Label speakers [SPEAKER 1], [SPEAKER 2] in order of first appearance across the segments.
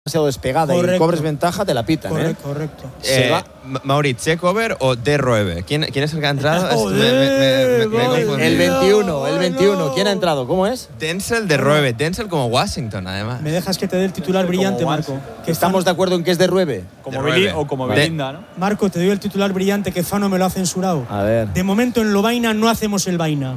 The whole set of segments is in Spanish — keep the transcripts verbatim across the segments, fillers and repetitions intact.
[SPEAKER 1] demasiado despegada correcto. Y cobres ventaja, te la pitan.
[SPEAKER 2] Correcto,
[SPEAKER 1] ¿eh?
[SPEAKER 2] correcto.
[SPEAKER 3] Eh, va... Mauriz, ¿Checover o De Roebe? ¿Quién, ¿Quién es el que ha entrado?
[SPEAKER 2] Joder,
[SPEAKER 3] me, me, me, me
[SPEAKER 1] el veintiuno, el veintiuno. ¿Quién ha entrado? ¿Cómo es?
[SPEAKER 3] Denzel De Roebe. Denzel como Washington, además.
[SPEAKER 2] Me dejas que te dé el titular brillante, Marco.
[SPEAKER 1] Que estamos de acuerdo en que es De Roebe.
[SPEAKER 4] Como Billy o como Belinda, ¿no?
[SPEAKER 2] Marco, te doy el titular brillante que Fano me lo ha censurado.
[SPEAKER 1] A ver.
[SPEAKER 2] De momento en Lovaina no hacemos el vaina.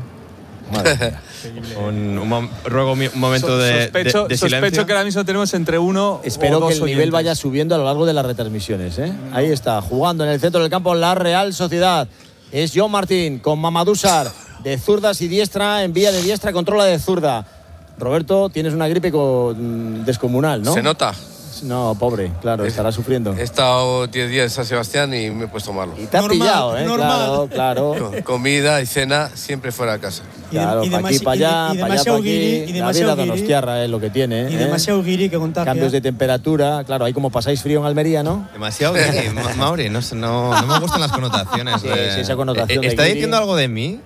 [SPEAKER 3] un, un, ruego un momento so, de,
[SPEAKER 4] sospecho,
[SPEAKER 3] de, de silencio.
[SPEAKER 4] Sospecho que ahora mismo tenemos entre uno
[SPEAKER 1] Espero
[SPEAKER 4] o dos
[SPEAKER 1] que el
[SPEAKER 4] oyentes.
[SPEAKER 1] nivel vaya subiendo a lo largo de las retransmisiones. ¿eh? Mm. Ahí está, jugando en el centro del campo la Real Sociedad. Es John Martín con Mamadou Sarr de zurdas y diestra, envía de diestra, controla de zurda. Roberto, tienes una gripe con, descomunal, ¿no?
[SPEAKER 5] Se nota.
[SPEAKER 1] No, pobre, claro, estará sufriendo.
[SPEAKER 5] He estado diez días en San Sebastián y me he puesto malo.
[SPEAKER 1] Y te has pillado, ¿eh? Normal. Claro, claro.
[SPEAKER 5] Comida y cena siempre fuera de casa.
[SPEAKER 1] Claro, para aquí, para allá, para allá, para aquí. La vida donostiarra es lo que tiene.
[SPEAKER 2] Y demasiado
[SPEAKER 1] ¿eh?
[SPEAKER 2] guiri que contagia.
[SPEAKER 1] Cambios de temperatura, claro, ahí como pasáis frío en Almería, ¿no?
[SPEAKER 3] Demasiado guiri, Mauri, no, no, no me gustan las connotaciones.
[SPEAKER 1] Sí,
[SPEAKER 3] de...
[SPEAKER 1] sí, esa connotación.
[SPEAKER 3] ¿Está
[SPEAKER 1] de
[SPEAKER 3] diciendo algo de mí?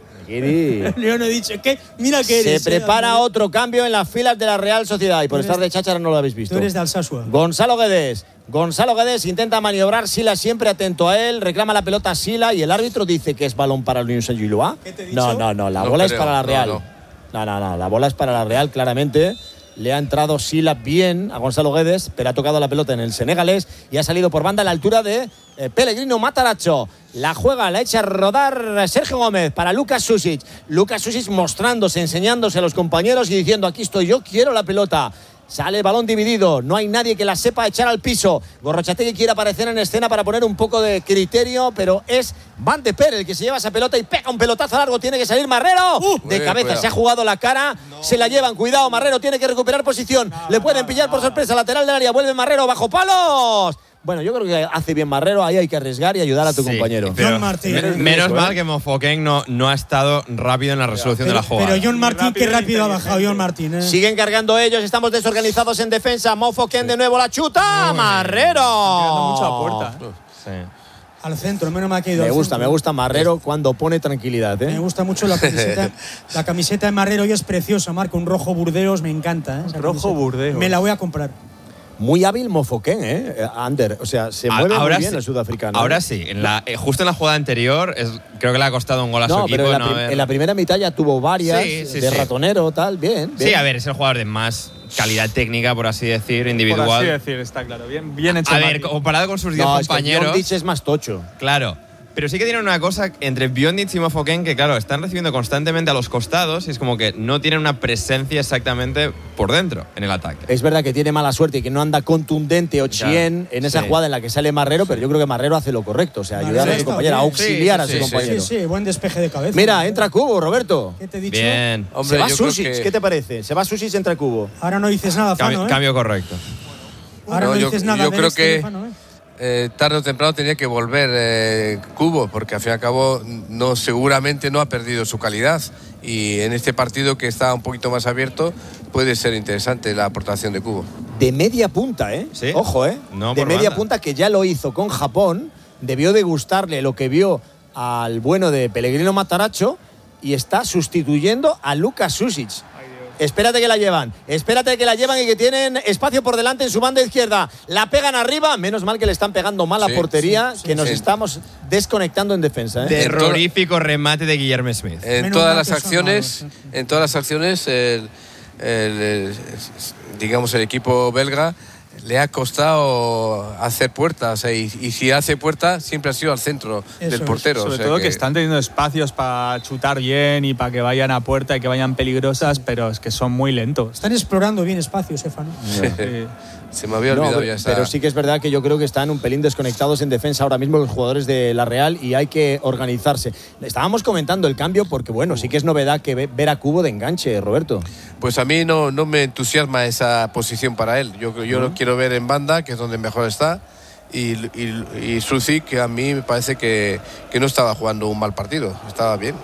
[SPEAKER 2] Yo no he dicho, ¿qué? Mira que eres.
[SPEAKER 1] Se prepara eh, otro cambio en las filas de la Real Sociedad y por estar de cháchara no lo habéis visto.
[SPEAKER 2] Tú eres de Alsasua.
[SPEAKER 1] Gonzalo Guedes. Gonzalo Guedes intenta maniobrar, Sila siempre atento a él, reclama la pelota a Sila y el árbitro dice que es balón para el Unión Saint-Gilloise.
[SPEAKER 2] ¿Qué te he dicho?
[SPEAKER 1] No, no, no, la
[SPEAKER 5] no
[SPEAKER 1] bola
[SPEAKER 5] creo,
[SPEAKER 1] es para la Real.
[SPEAKER 5] No,
[SPEAKER 1] no, no, no, la bola es para la Real, claramente. Le ha entrado Sila bien a Gonzalo Guedes, pero ha tocado la pelota en el senegalés y ha salido por banda a la altura de eh, Pellegrino Matarazzo. La juega, la echa a rodar Sergio Gómez para Lucas Susic. Lucas Susic mostrándose, enseñándose a los compañeros y diciendo: aquí estoy yo, quiero la pelota. Sale el balón dividido, no hay nadie que la sepa echar al piso. Gorrochategui quiere aparecer en escena para poner un poco de criterio, pero es Van de Per el que se lleva esa pelota y pega un pelotazo largo. Tiene que salir Marrero. Uh, de cabeza, cuidado. Se ha jugado la cara, no. Se la llevan. Cuidado, Marrero tiene que recuperar posición. No, Le pueden no, pillar no, por sorpresa, lateral del área. Vuelve Marrero, bajo palos. Bueno, yo creo que hace bien Marrero, ahí hay que arriesgar y ayudar a tu sí, compañero.
[SPEAKER 2] John Martín.
[SPEAKER 3] Me, menos mal que Mofoken no, no ha estado rápido en la resolución
[SPEAKER 2] pero,
[SPEAKER 3] de la jugada.
[SPEAKER 2] Pero John Martín, qué rápido ha bajado John Martín. ¿eh?
[SPEAKER 1] Siguen cargando ellos, estamos desorganizados en defensa. Mofoken sí. de nuevo la chuta. Uy, Marrero.
[SPEAKER 4] Mucho a puerta.
[SPEAKER 3] Sí.
[SPEAKER 2] Al centro, menos mal que ha ido
[SPEAKER 1] Me
[SPEAKER 2] al
[SPEAKER 1] gusta,
[SPEAKER 2] centro.
[SPEAKER 1] me gusta Marrero cuando pone tranquilidad. ¿eh?
[SPEAKER 2] Me gusta mucho la camiseta. La camiseta de Marrero hoy es preciosa, Marco. Un rojo Burdeos, me encanta. ¿eh?
[SPEAKER 4] Rojo
[SPEAKER 2] camiseta.
[SPEAKER 4] Burdeos.
[SPEAKER 2] Me la voy a comprar.
[SPEAKER 1] Muy hábil Mofoken, ¿eh? Ander, o sea, se mueve
[SPEAKER 3] ahora
[SPEAKER 1] muy bien
[SPEAKER 3] sí,
[SPEAKER 1] el sudafricano.
[SPEAKER 3] Ahora
[SPEAKER 1] ¿eh?
[SPEAKER 3] sí, en la, eh, justo en la jugada anterior es, creo que le ha costado un gol a
[SPEAKER 1] no,
[SPEAKER 3] su equipo.
[SPEAKER 1] Pero en, la
[SPEAKER 3] no
[SPEAKER 1] prim-
[SPEAKER 3] haber...
[SPEAKER 1] en la primera mitad ya tuvo varias,
[SPEAKER 3] sí, sí,
[SPEAKER 1] de
[SPEAKER 3] sí.
[SPEAKER 1] ratonero, tal, bien, bien.
[SPEAKER 3] Sí, a ver, es el jugador de más calidad técnica, por así decir, individual.
[SPEAKER 4] Por así decir, está claro. Bien, bien hecho.
[SPEAKER 3] A ver, comparado con sus diez
[SPEAKER 1] no,
[SPEAKER 3] compañeros.
[SPEAKER 1] Es que Biondic es más tocho.
[SPEAKER 3] Claro. Pero sí que tienen una cosa entre Biondic y Mofoken que, claro, están recibiendo constantemente a los costados y es como que no tienen una presencia exactamente por dentro en el ataque.
[SPEAKER 1] Es verdad que tiene mala suerte y que no anda contundente o chien
[SPEAKER 3] claro,
[SPEAKER 1] en esa
[SPEAKER 3] sí.
[SPEAKER 1] jugada en la que sale Marrero, pero yo creo que Marrero hace lo correcto, o sea, ayudar
[SPEAKER 2] Marrero
[SPEAKER 1] a su compañero,
[SPEAKER 2] bien.
[SPEAKER 1] auxiliar
[SPEAKER 3] sí,
[SPEAKER 1] a su
[SPEAKER 3] sí,
[SPEAKER 1] compañero.
[SPEAKER 2] Sí, sí, buen despeje de cabeza.
[SPEAKER 1] Mira, entra Cubo, Roberto.
[SPEAKER 2] ¿Qué te he dicho?
[SPEAKER 3] Bien.
[SPEAKER 5] Hombre,
[SPEAKER 1] Se va
[SPEAKER 5] yo creo
[SPEAKER 1] Susic,
[SPEAKER 5] que...
[SPEAKER 1] ¿qué te parece? Se va Susic, entra Cubo.
[SPEAKER 2] Ahora no dices nada, Fano,
[SPEAKER 3] Cambio,
[SPEAKER 2] ¿eh?
[SPEAKER 3] cambio correcto.
[SPEAKER 2] Ahora no,
[SPEAKER 5] no
[SPEAKER 2] dices
[SPEAKER 5] yo,
[SPEAKER 2] nada.
[SPEAKER 5] Yo
[SPEAKER 2] del
[SPEAKER 5] creo
[SPEAKER 2] este
[SPEAKER 5] que
[SPEAKER 2] de Fano, ¿eh?
[SPEAKER 5] eh, tarde o temprano tenía que volver eh, Cubo, porque al fin y al cabo no, seguramente no ha perdido su calidad. Y en este partido que está un poquito más abierto puede ser interesante la aportación de Cubo.
[SPEAKER 1] De media punta, ¿eh?
[SPEAKER 3] ¿Sí?
[SPEAKER 1] Ojo, ¿eh?
[SPEAKER 3] No,
[SPEAKER 1] de
[SPEAKER 3] por
[SPEAKER 1] media
[SPEAKER 3] banda.
[SPEAKER 1] punta, que ya lo hizo con Japón. Debió de gustarle lo que vio al bueno de Pellegrino Matarazzo y está sustituyendo a Lucas Susic. Espérate que la llevan, espérate que la llevan y que tienen espacio por delante en su banda izquierda. La pegan arriba, menos mal que le están pegando mal a
[SPEAKER 5] Sí,
[SPEAKER 1] portería,
[SPEAKER 5] sí, sí,
[SPEAKER 1] que nos
[SPEAKER 5] sí.
[SPEAKER 1] estamos desconectando en defensa. ¿eh?
[SPEAKER 3] Terrorífico remate de Guillermo Smith.
[SPEAKER 5] En
[SPEAKER 2] Menos
[SPEAKER 5] todas
[SPEAKER 2] mal
[SPEAKER 5] las
[SPEAKER 2] que son
[SPEAKER 5] acciones,
[SPEAKER 2] malos,
[SPEAKER 5] en todas las acciones, el, el- el- digamos el equipo belga le ha costado hacer puertas eh, y, y si hace puerta siempre ha sido al centro
[SPEAKER 2] Eso
[SPEAKER 5] del
[SPEAKER 2] es.
[SPEAKER 5] portero.
[SPEAKER 4] Sobre
[SPEAKER 5] o sea
[SPEAKER 4] todo que... que están teniendo espacios para chutar bien y para que vayan a puerta y que vayan peligrosas, pero es que son muy lentos.
[SPEAKER 2] Están explorando bien espacios, ¿eh, Fano?
[SPEAKER 4] Sí.
[SPEAKER 5] Se me había
[SPEAKER 1] No,
[SPEAKER 5] olvidado
[SPEAKER 1] pero,
[SPEAKER 5] ya esta.
[SPEAKER 1] pero sí que es verdad que yo creo que están un pelín desconectados en defensa ahora mismo los jugadores de la Real y hay que organizarse. Estábamos comentando el cambio porque, bueno, sí que es novedad que ve, ver a Cubo de enganche, Roberto.
[SPEAKER 5] Pues a mí no, no me entusiasma esa posición para él. Yo, yo lo quiero ver en banda, que es donde mejor está. Y, y, y Susic, que a mí me parece que, que no estaba jugando un mal partido, estaba bien.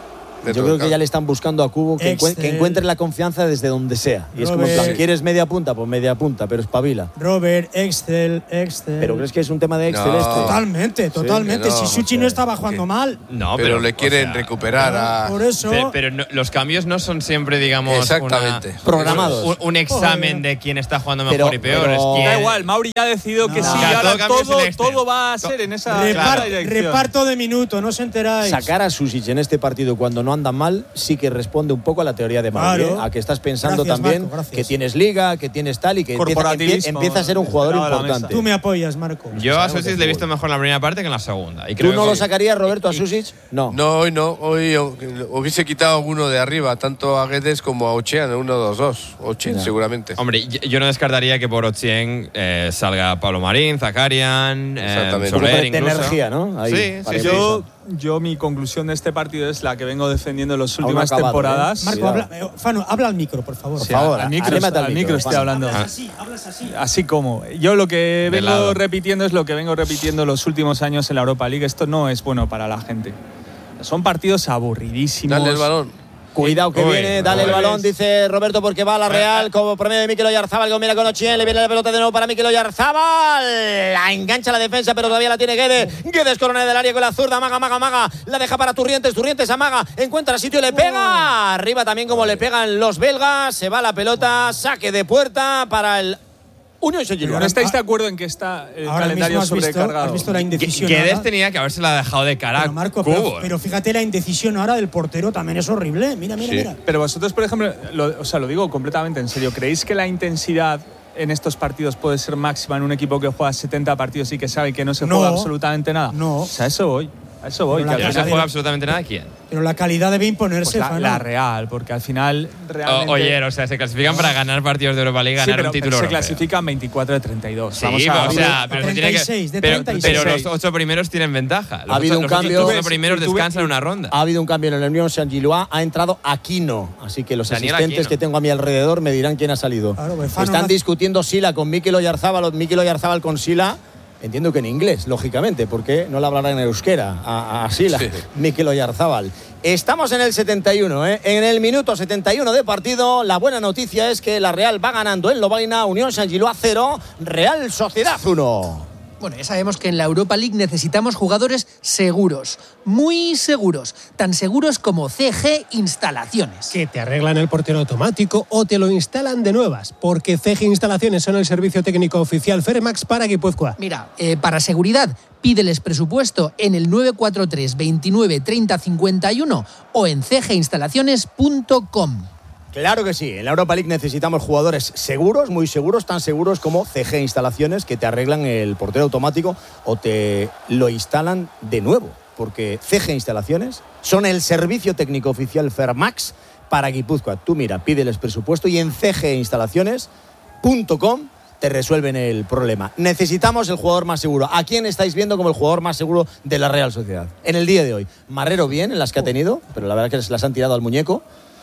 [SPEAKER 5] dentro
[SPEAKER 1] Yo creo
[SPEAKER 5] del
[SPEAKER 1] que
[SPEAKER 5] campo.
[SPEAKER 1] ya le están buscando a Cubo que, encuen- que encuentre la confianza desde donde sea. Y es como en plan,
[SPEAKER 2] Robert.
[SPEAKER 1] ¿quieres media punta? Pues media punta, pero espabila.
[SPEAKER 2] Robert, Excel, Excel.
[SPEAKER 1] ¿Pero crees que es un tema de Excel
[SPEAKER 5] No.
[SPEAKER 1] este?
[SPEAKER 2] Totalmente, totalmente.
[SPEAKER 5] no,
[SPEAKER 2] si Suchi
[SPEAKER 1] o sea,
[SPEAKER 2] no estaba jugando mal.
[SPEAKER 3] No,
[SPEAKER 5] pero,
[SPEAKER 3] pero,
[SPEAKER 5] le quieren
[SPEAKER 3] o sea,
[SPEAKER 5] recuperar a.
[SPEAKER 2] Por eso.
[SPEAKER 3] Pero, pero no- los cambios no son siempre, digamos,
[SPEAKER 5] Exactamente.
[SPEAKER 3] una-
[SPEAKER 1] Programados.
[SPEAKER 3] un, un examen
[SPEAKER 2] Joder.
[SPEAKER 3] de quién está jugando
[SPEAKER 1] Pero-
[SPEAKER 3] mejor y peor.
[SPEAKER 1] pero-
[SPEAKER 3] es quién-
[SPEAKER 4] Da igual, Mauri ya ha decidido que
[SPEAKER 2] No.
[SPEAKER 4] sí,
[SPEAKER 3] Ya,
[SPEAKER 4] y ahora
[SPEAKER 3] todo cambia
[SPEAKER 4] todo,
[SPEAKER 3] en el Excel.
[SPEAKER 4] todo va a ser en esa
[SPEAKER 2] Repar-
[SPEAKER 4] clara dirección.
[SPEAKER 2] reparto de minutos, no os enteráis.
[SPEAKER 1] Sacar a Susic en este partido cuando no anda mal sí que responde un poco a la teoría de Mauri,
[SPEAKER 2] Claro.
[SPEAKER 1] ¿eh? A que estás pensando
[SPEAKER 2] Gracias,
[SPEAKER 1] también
[SPEAKER 2] Marco, gracias.
[SPEAKER 1] que tienes liga, que tienes tal y que empieza, empie-
[SPEAKER 4] Corporativismo,
[SPEAKER 1] empieza a ser un jugador
[SPEAKER 4] lado de la
[SPEAKER 1] importante.
[SPEAKER 4] mesa.
[SPEAKER 2] Tú me apoyas, Marco.
[SPEAKER 3] Yo a
[SPEAKER 1] Sabemos de
[SPEAKER 3] Susic le he visto
[SPEAKER 1] fútbol.
[SPEAKER 3] mejor en la primera parte que en la segunda. Y
[SPEAKER 1] ¿Tú
[SPEAKER 3] creo
[SPEAKER 1] no
[SPEAKER 3] que-
[SPEAKER 1] lo sacarías, Roberto, a Susic? No.
[SPEAKER 5] No, hoy no. Hoy o- hubiese quitado alguno de arriba, tanto a Guedes como a Ochean, uno, dos, dos. Ochean,
[SPEAKER 1] Ya.
[SPEAKER 5] seguramente.
[SPEAKER 3] Hombre, yo yo no descartaría que por Ochieng eh, salga Pablo Marín, Zakarian, eh,
[SPEAKER 5] Exactamente.
[SPEAKER 1] Un poco
[SPEAKER 3] Soler
[SPEAKER 1] de
[SPEAKER 3] incluso.
[SPEAKER 1] energía, ¿no? Ahí,
[SPEAKER 3] Sí, sí,
[SPEAKER 1] para
[SPEAKER 3] sí.
[SPEAKER 4] Yo, yo, mi conclusión de este partido es la que vengo defendiendo en las
[SPEAKER 1] Aún no
[SPEAKER 4] últimas
[SPEAKER 1] ha acabado,
[SPEAKER 4] temporadas.
[SPEAKER 1] ¿eh?
[SPEAKER 2] Marco,
[SPEAKER 1] Cuidado.
[SPEAKER 2] habla, eh, Fano, habla al micro, por favor.
[SPEAKER 1] Por
[SPEAKER 4] Sí,
[SPEAKER 1] favor,
[SPEAKER 4] al micro,
[SPEAKER 1] arrímate al
[SPEAKER 4] al
[SPEAKER 1] micro,
[SPEAKER 4] micro estoy
[SPEAKER 1] Fano.
[SPEAKER 4] hablando.
[SPEAKER 2] Hablas
[SPEAKER 3] Ah.
[SPEAKER 2] así, hablas así.
[SPEAKER 4] Así como. Yo lo que vengo
[SPEAKER 3] lado.
[SPEAKER 4] repitiendo es lo que vengo repitiendo los últimos años en la Europa League. Esto no es bueno para la gente. Son partidos aburridísimos.
[SPEAKER 5] Dale el balón.
[SPEAKER 1] Cuidado que
[SPEAKER 3] Uy,
[SPEAKER 1] viene, dale el
[SPEAKER 4] uy.
[SPEAKER 1] balón, dice Roberto, porque va a la Real como promedio de Mikel Oyarzabal, que mira con Ochien, le viene la pelota de nuevo para Mikel Oyarzabal, la engancha la defensa, pero todavía la tiene Guedes, Guedes corona del área con la zurda, maga, maga, maga, la deja para Turrientes, Turrientes amaga, encuentra sitio, le pega, arriba también como le pegan los belgas, se va la pelota, saque de puerta para el Unión
[SPEAKER 4] ¿No
[SPEAKER 1] Saint-Gilloise.
[SPEAKER 4] estáis de acuerdo en que está el
[SPEAKER 2] Ahora
[SPEAKER 4] calendario
[SPEAKER 2] mismo has visto,
[SPEAKER 4] sobrecargado?
[SPEAKER 2] has visto la indecisión.
[SPEAKER 3] Guedes
[SPEAKER 2] ahora.
[SPEAKER 3] tenía que haberse la dejado de cara
[SPEAKER 2] Pero,
[SPEAKER 3] a
[SPEAKER 2] Marco,
[SPEAKER 3] Cubo.
[SPEAKER 2] pero, pero fíjate la indecisión ahora del portero también es horrible. Mira, mira,
[SPEAKER 5] Sí.
[SPEAKER 2] mira.
[SPEAKER 4] Pero vosotros, por ejemplo, lo, o sea, lo digo completamente en serio, ¿creéis que la intensidad en estos partidos puede ser máxima en un equipo que juega setenta partidos y que sabe que no se
[SPEAKER 2] No.
[SPEAKER 4] juega absolutamente nada?
[SPEAKER 2] No.
[SPEAKER 4] O sea, a eso voy. A eso voy.
[SPEAKER 2] Pero
[SPEAKER 4] que
[SPEAKER 2] la
[SPEAKER 3] ¿Que no
[SPEAKER 4] al
[SPEAKER 3] se
[SPEAKER 4] final-
[SPEAKER 3] juega absolutamente nada? ¿Quién?
[SPEAKER 2] Pero la calidad debe
[SPEAKER 4] pues
[SPEAKER 2] imponerse,
[SPEAKER 4] la,
[SPEAKER 2] Fano.
[SPEAKER 4] la Real, porque al final realmente…
[SPEAKER 3] O- oye, o sea, se clasifican para ganar partidos de Europa League,
[SPEAKER 4] Sí,
[SPEAKER 3] ganar
[SPEAKER 4] pero,
[SPEAKER 3] un título
[SPEAKER 4] pero se
[SPEAKER 3] europeo.
[SPEAKER 4] clasifican veinticuatro de treinta y dos.
[SPEAKER 3] Sí,
[SPEAKER 4] Vamos a,
[SPEAKER 3] pero, o sea,
[SPEAKER 2] vamos a-
[SPEAKER 3] pero, se tiene que-
[SPEAKER 2] treinta y seis, de
[SPEAKER 3] pero,
[SPEAKER 2] treinta y seis.
[SPEAKER 3] pero los ocho primeros tienen ventaja. Los
[SPEAKER 1] Ha habido
[SPEAKER 3] ocho-
[SPEAKER 1] un
[SPEAKER 3] los
[SPEAKER 1] cambio.
[SPEAKER 3] ocho primeros
[SPEAKER 4] Y tú ves-
[SPEAKER 3] descansan en una ronda.
[SPEAKER 1] Ha habido un cambio en el Unión Saint-Gilloise, ha entrado Aquino, así que los
[SPEAKER 3] Daniel
[SPEAKER 1] asistentes
[SPEAKER 3] Aquino.
[SPEAKER 1] que tengo a mi alrededor me dirán quién ha salido.
[SPEAKER 2] Claro, pues Fano
[SPEAKER 1] Están
[SPEAKER 2] no-
[SPEAKER 1] discutiendo Sila con Mikel Oyarzabal, Mikel Oyarzabal con Sila. Entiendo que en inglés, lógicamente, porque no le hablará en euskera a, a Sila,
[SPEAKER 5] Sí.
[SPEAKER 1] Mikel Oyarzabal. Estamos en el setenta y uno, ¿eh? En el minuto setenta y uno de partido. La buena noticia es que la Real va ganando en Lovaina, Unión Saint-Gilloise cero, Real Sociedad uno.
[SPEAKER 6] Bueno, ya sabemos que en la Europa League necesitamos jugadores seguros, muy seguros, tan seguros como C G Instalaciones.
[SPEAKER 7] Que te arreglan el portero automático o te lo instalan de nuevas, porque C G Instalaciones son el servicio técnico oficial Fermax para Guipúzcoa.
[SPEAKER 6] Mira, eh, para seguridad, pídeles presupuesto en el nueve cuatro tres, veintinueve, treinta, cincuenta y uno o en c g instalaciones punto com.
[SPEAKER 1] Claro que sí, en la Europa League necesitamos jugadores seguros, muy seguros, tan seguros como C G Instalaciones, que te arreglan el portero automático o te lo instalan de nuevo, porque C G Instalaciones son el servicio técnico oficial Fermax para Guipúzcoa. Tú mira, pídeles presupuesto y en c g instalaciones punto com te resuelven el problema. Necesitamos el jugador más seguro. ¿A quién estáis viendo como el jugador más seguro de la Real Sociedad? En el día de hoy, Marrero bien en las que ha tenido, pero la verdad es que se las han tirado al muñeco.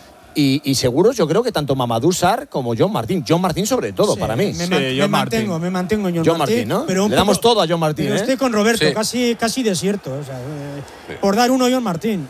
[SPEAKER 1] Y, y seguros, yo creo que tanto Mamadou Sarr como John Martín. John Martín sobre todo,
[SPEAKER 2] Sí,
[SPEAKER 1] para mí.
[SPEAKER 2] Me,
[SPEAKER 4] Sí,
[SPEAKER 2] man-
[SPEAKER 4] John
[SPEAKER 2] me
[SPEAKER 4] Martín.
[SPEAKER 2] mantengo, me mantengo en John,
[SPEAKER 1] John Martín, ¿no?
[SPEAKER 2] Pero un
[SPEAKER 1] Le
[SPEAKER 2] poco-
[SPEAKER 1] damos todo a John Martín,
[SPEAKER 2] Pero
[SPEAKER 1] ¿eh?
[SPEAKER 2] estoy con Roberto,
[SPEAKER 5] Sí.
[SPEAKER 2] casi, casi desierto. O sea, eh, por dar uno, John Martín.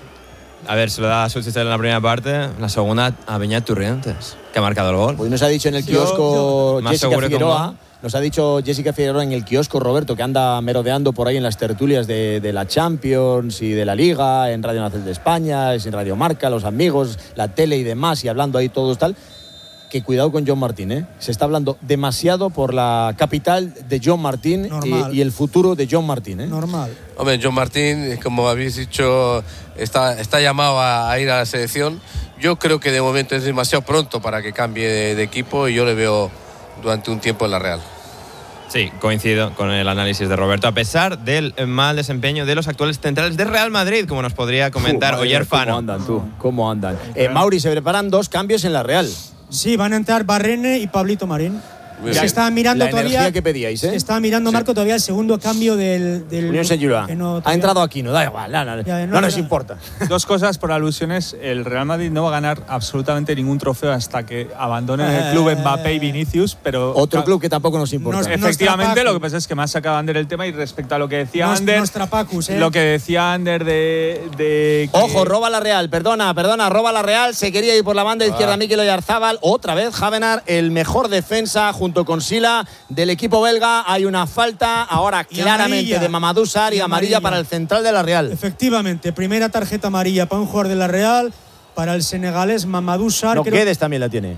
[SPEAKER 3] A ver, se lo da a Susic en la primera parte, en la segunda a Beñat Turrientes, que ha marcado el gol.
[SPEAKER 1] Hoy nos ha dicho en el
[SPEAKER 4] Yo-
[SPEAKER 1] kiosco
[SPEAKER 3] yo- Más
[SPEAKER 1] Jessica
[SPEAKER 3] seguro que
[SPEAKER 1] Figueroa.
[SPEAKER 3] un gol.
[SPEAKER 1] Nos ha dicho Jessica Figueroa en el kiosco, Roberto, que anda merodeando por ahí en las tertulias de, de la Champions y de la Liga, en Radio Nacional de España, en Radio Marca, los amigos, la tele y demás, y hablando ahí todos tal. Que cuidado con John Martín, ¿eh? Se está hablando demasiado por la capital de John Martín
[SPEAKER 2] Normal.
[SPEAKER 1] y, y el futuro de John Martín, ¿eh?
[SPEAKER 2] Normal.
[SPEAKER 5] Hombre, John Martín, como habéis dicho, está, está llamado a, a ir a la selección. Yo creo que de momento es demasiado pronto para que cambie de, de equipo y yo le veo durante un tiempo en la Real.
[SPEAKER 3] Sí, coincido con el análisis de Roberto, a pesar del mal desempeño de los actuales centrales de Real Madrid, como nos podría comentar
[SPEAKER 1] Uh, madre
[SPEAKER 3] Oyer
[SPEAKER 1] mía, ¿Cómo
[SPEAKER 3] Fano.
[SPEAKER 1] andan tú? ¿Cómo andan? Eh, Mauri, se preparan dos cambios en la Real.
[SPEAKER 2] Sí, van a entrar Barrene y Pablito Marín.
[SPEAKER 5] Muy
[SPEAKER 2] Se
[SPEAKER 5] bien.
[SPEAKER 2] estaba mirando
[SPEAKER 1] La
[SPEAKER 2] todavía.
[SPEAKER 1] energía que pedíais, ¿eh?
[SPEAKER 2] Se estaba mirando, Marco, todavía el segundo cambio del. del
[SPEAKER 1] Unión Saint-Gilloise.
[SPEAKER 2] que no-
[SPEAKER 1] ha
[SPEAKER 2] todavía-
[SPEAKER 1] entrado aquí, no da igual, no, no,
[SPEAKER 2] Ya, no,
[SPEAKER 1] no nos
[SPEAKER 2] no.
[SPEAKER 1] importa.
[SPEAKER 4] Dos cosas por alusiones. El Real Madrid no va a ganar absolutamente ningún trofeo hasta que abandonen el club Mbappé y Vinicius, pero
[SPEAKER 1] Otro club que tampoco nos importa.
[SPEAKER 2] Nos-
[SPEAKER 4] efectivamente
[SPEAKER 2] Nuestra
[SPEAKER 4] lo que
[SPEAKER 2] Pacu.
[SPEAKER 4] pasa es que más acaba Ander el tema y respecto a lo que decía
[SPEAKER 2] Nos-
[SPEAKER 4] Ander,
[SPEAKER 2] nuestra Pacus, ¿eh?
[SPEAKER 4] lo que decía Ander de, de que-
[SPEAKER 1] Ojo, roba la Real, perdona, perdona, roba la Real, se quería ir por la banda izquierda Mikel Oyarzábal, otra vez Javenar, el mejor defensa junto con Sila del equipo belga, hay una falta ahora
[SPEAKER 2] Y
[SPEAKER 1] claramente
[SPEAKER 2] amarilla.
[SPEAKER 1] de Mamadou Sarr y,
[SPEAKER 2] Y
[SPEAKER 1] amarilla
[SPEAKER 2] amarilla.
[SPEAKER 1] para el central de la Real.
[SPEAKER 2] Efectivamente, primera tarjeta amarilla para un jugador de la Real, para el senegalés Mamadou Sarr.
[SPEAKER 1] No,
[SPEAKER 2] creo-
[SPEAKER 1] Guedes también la tiene.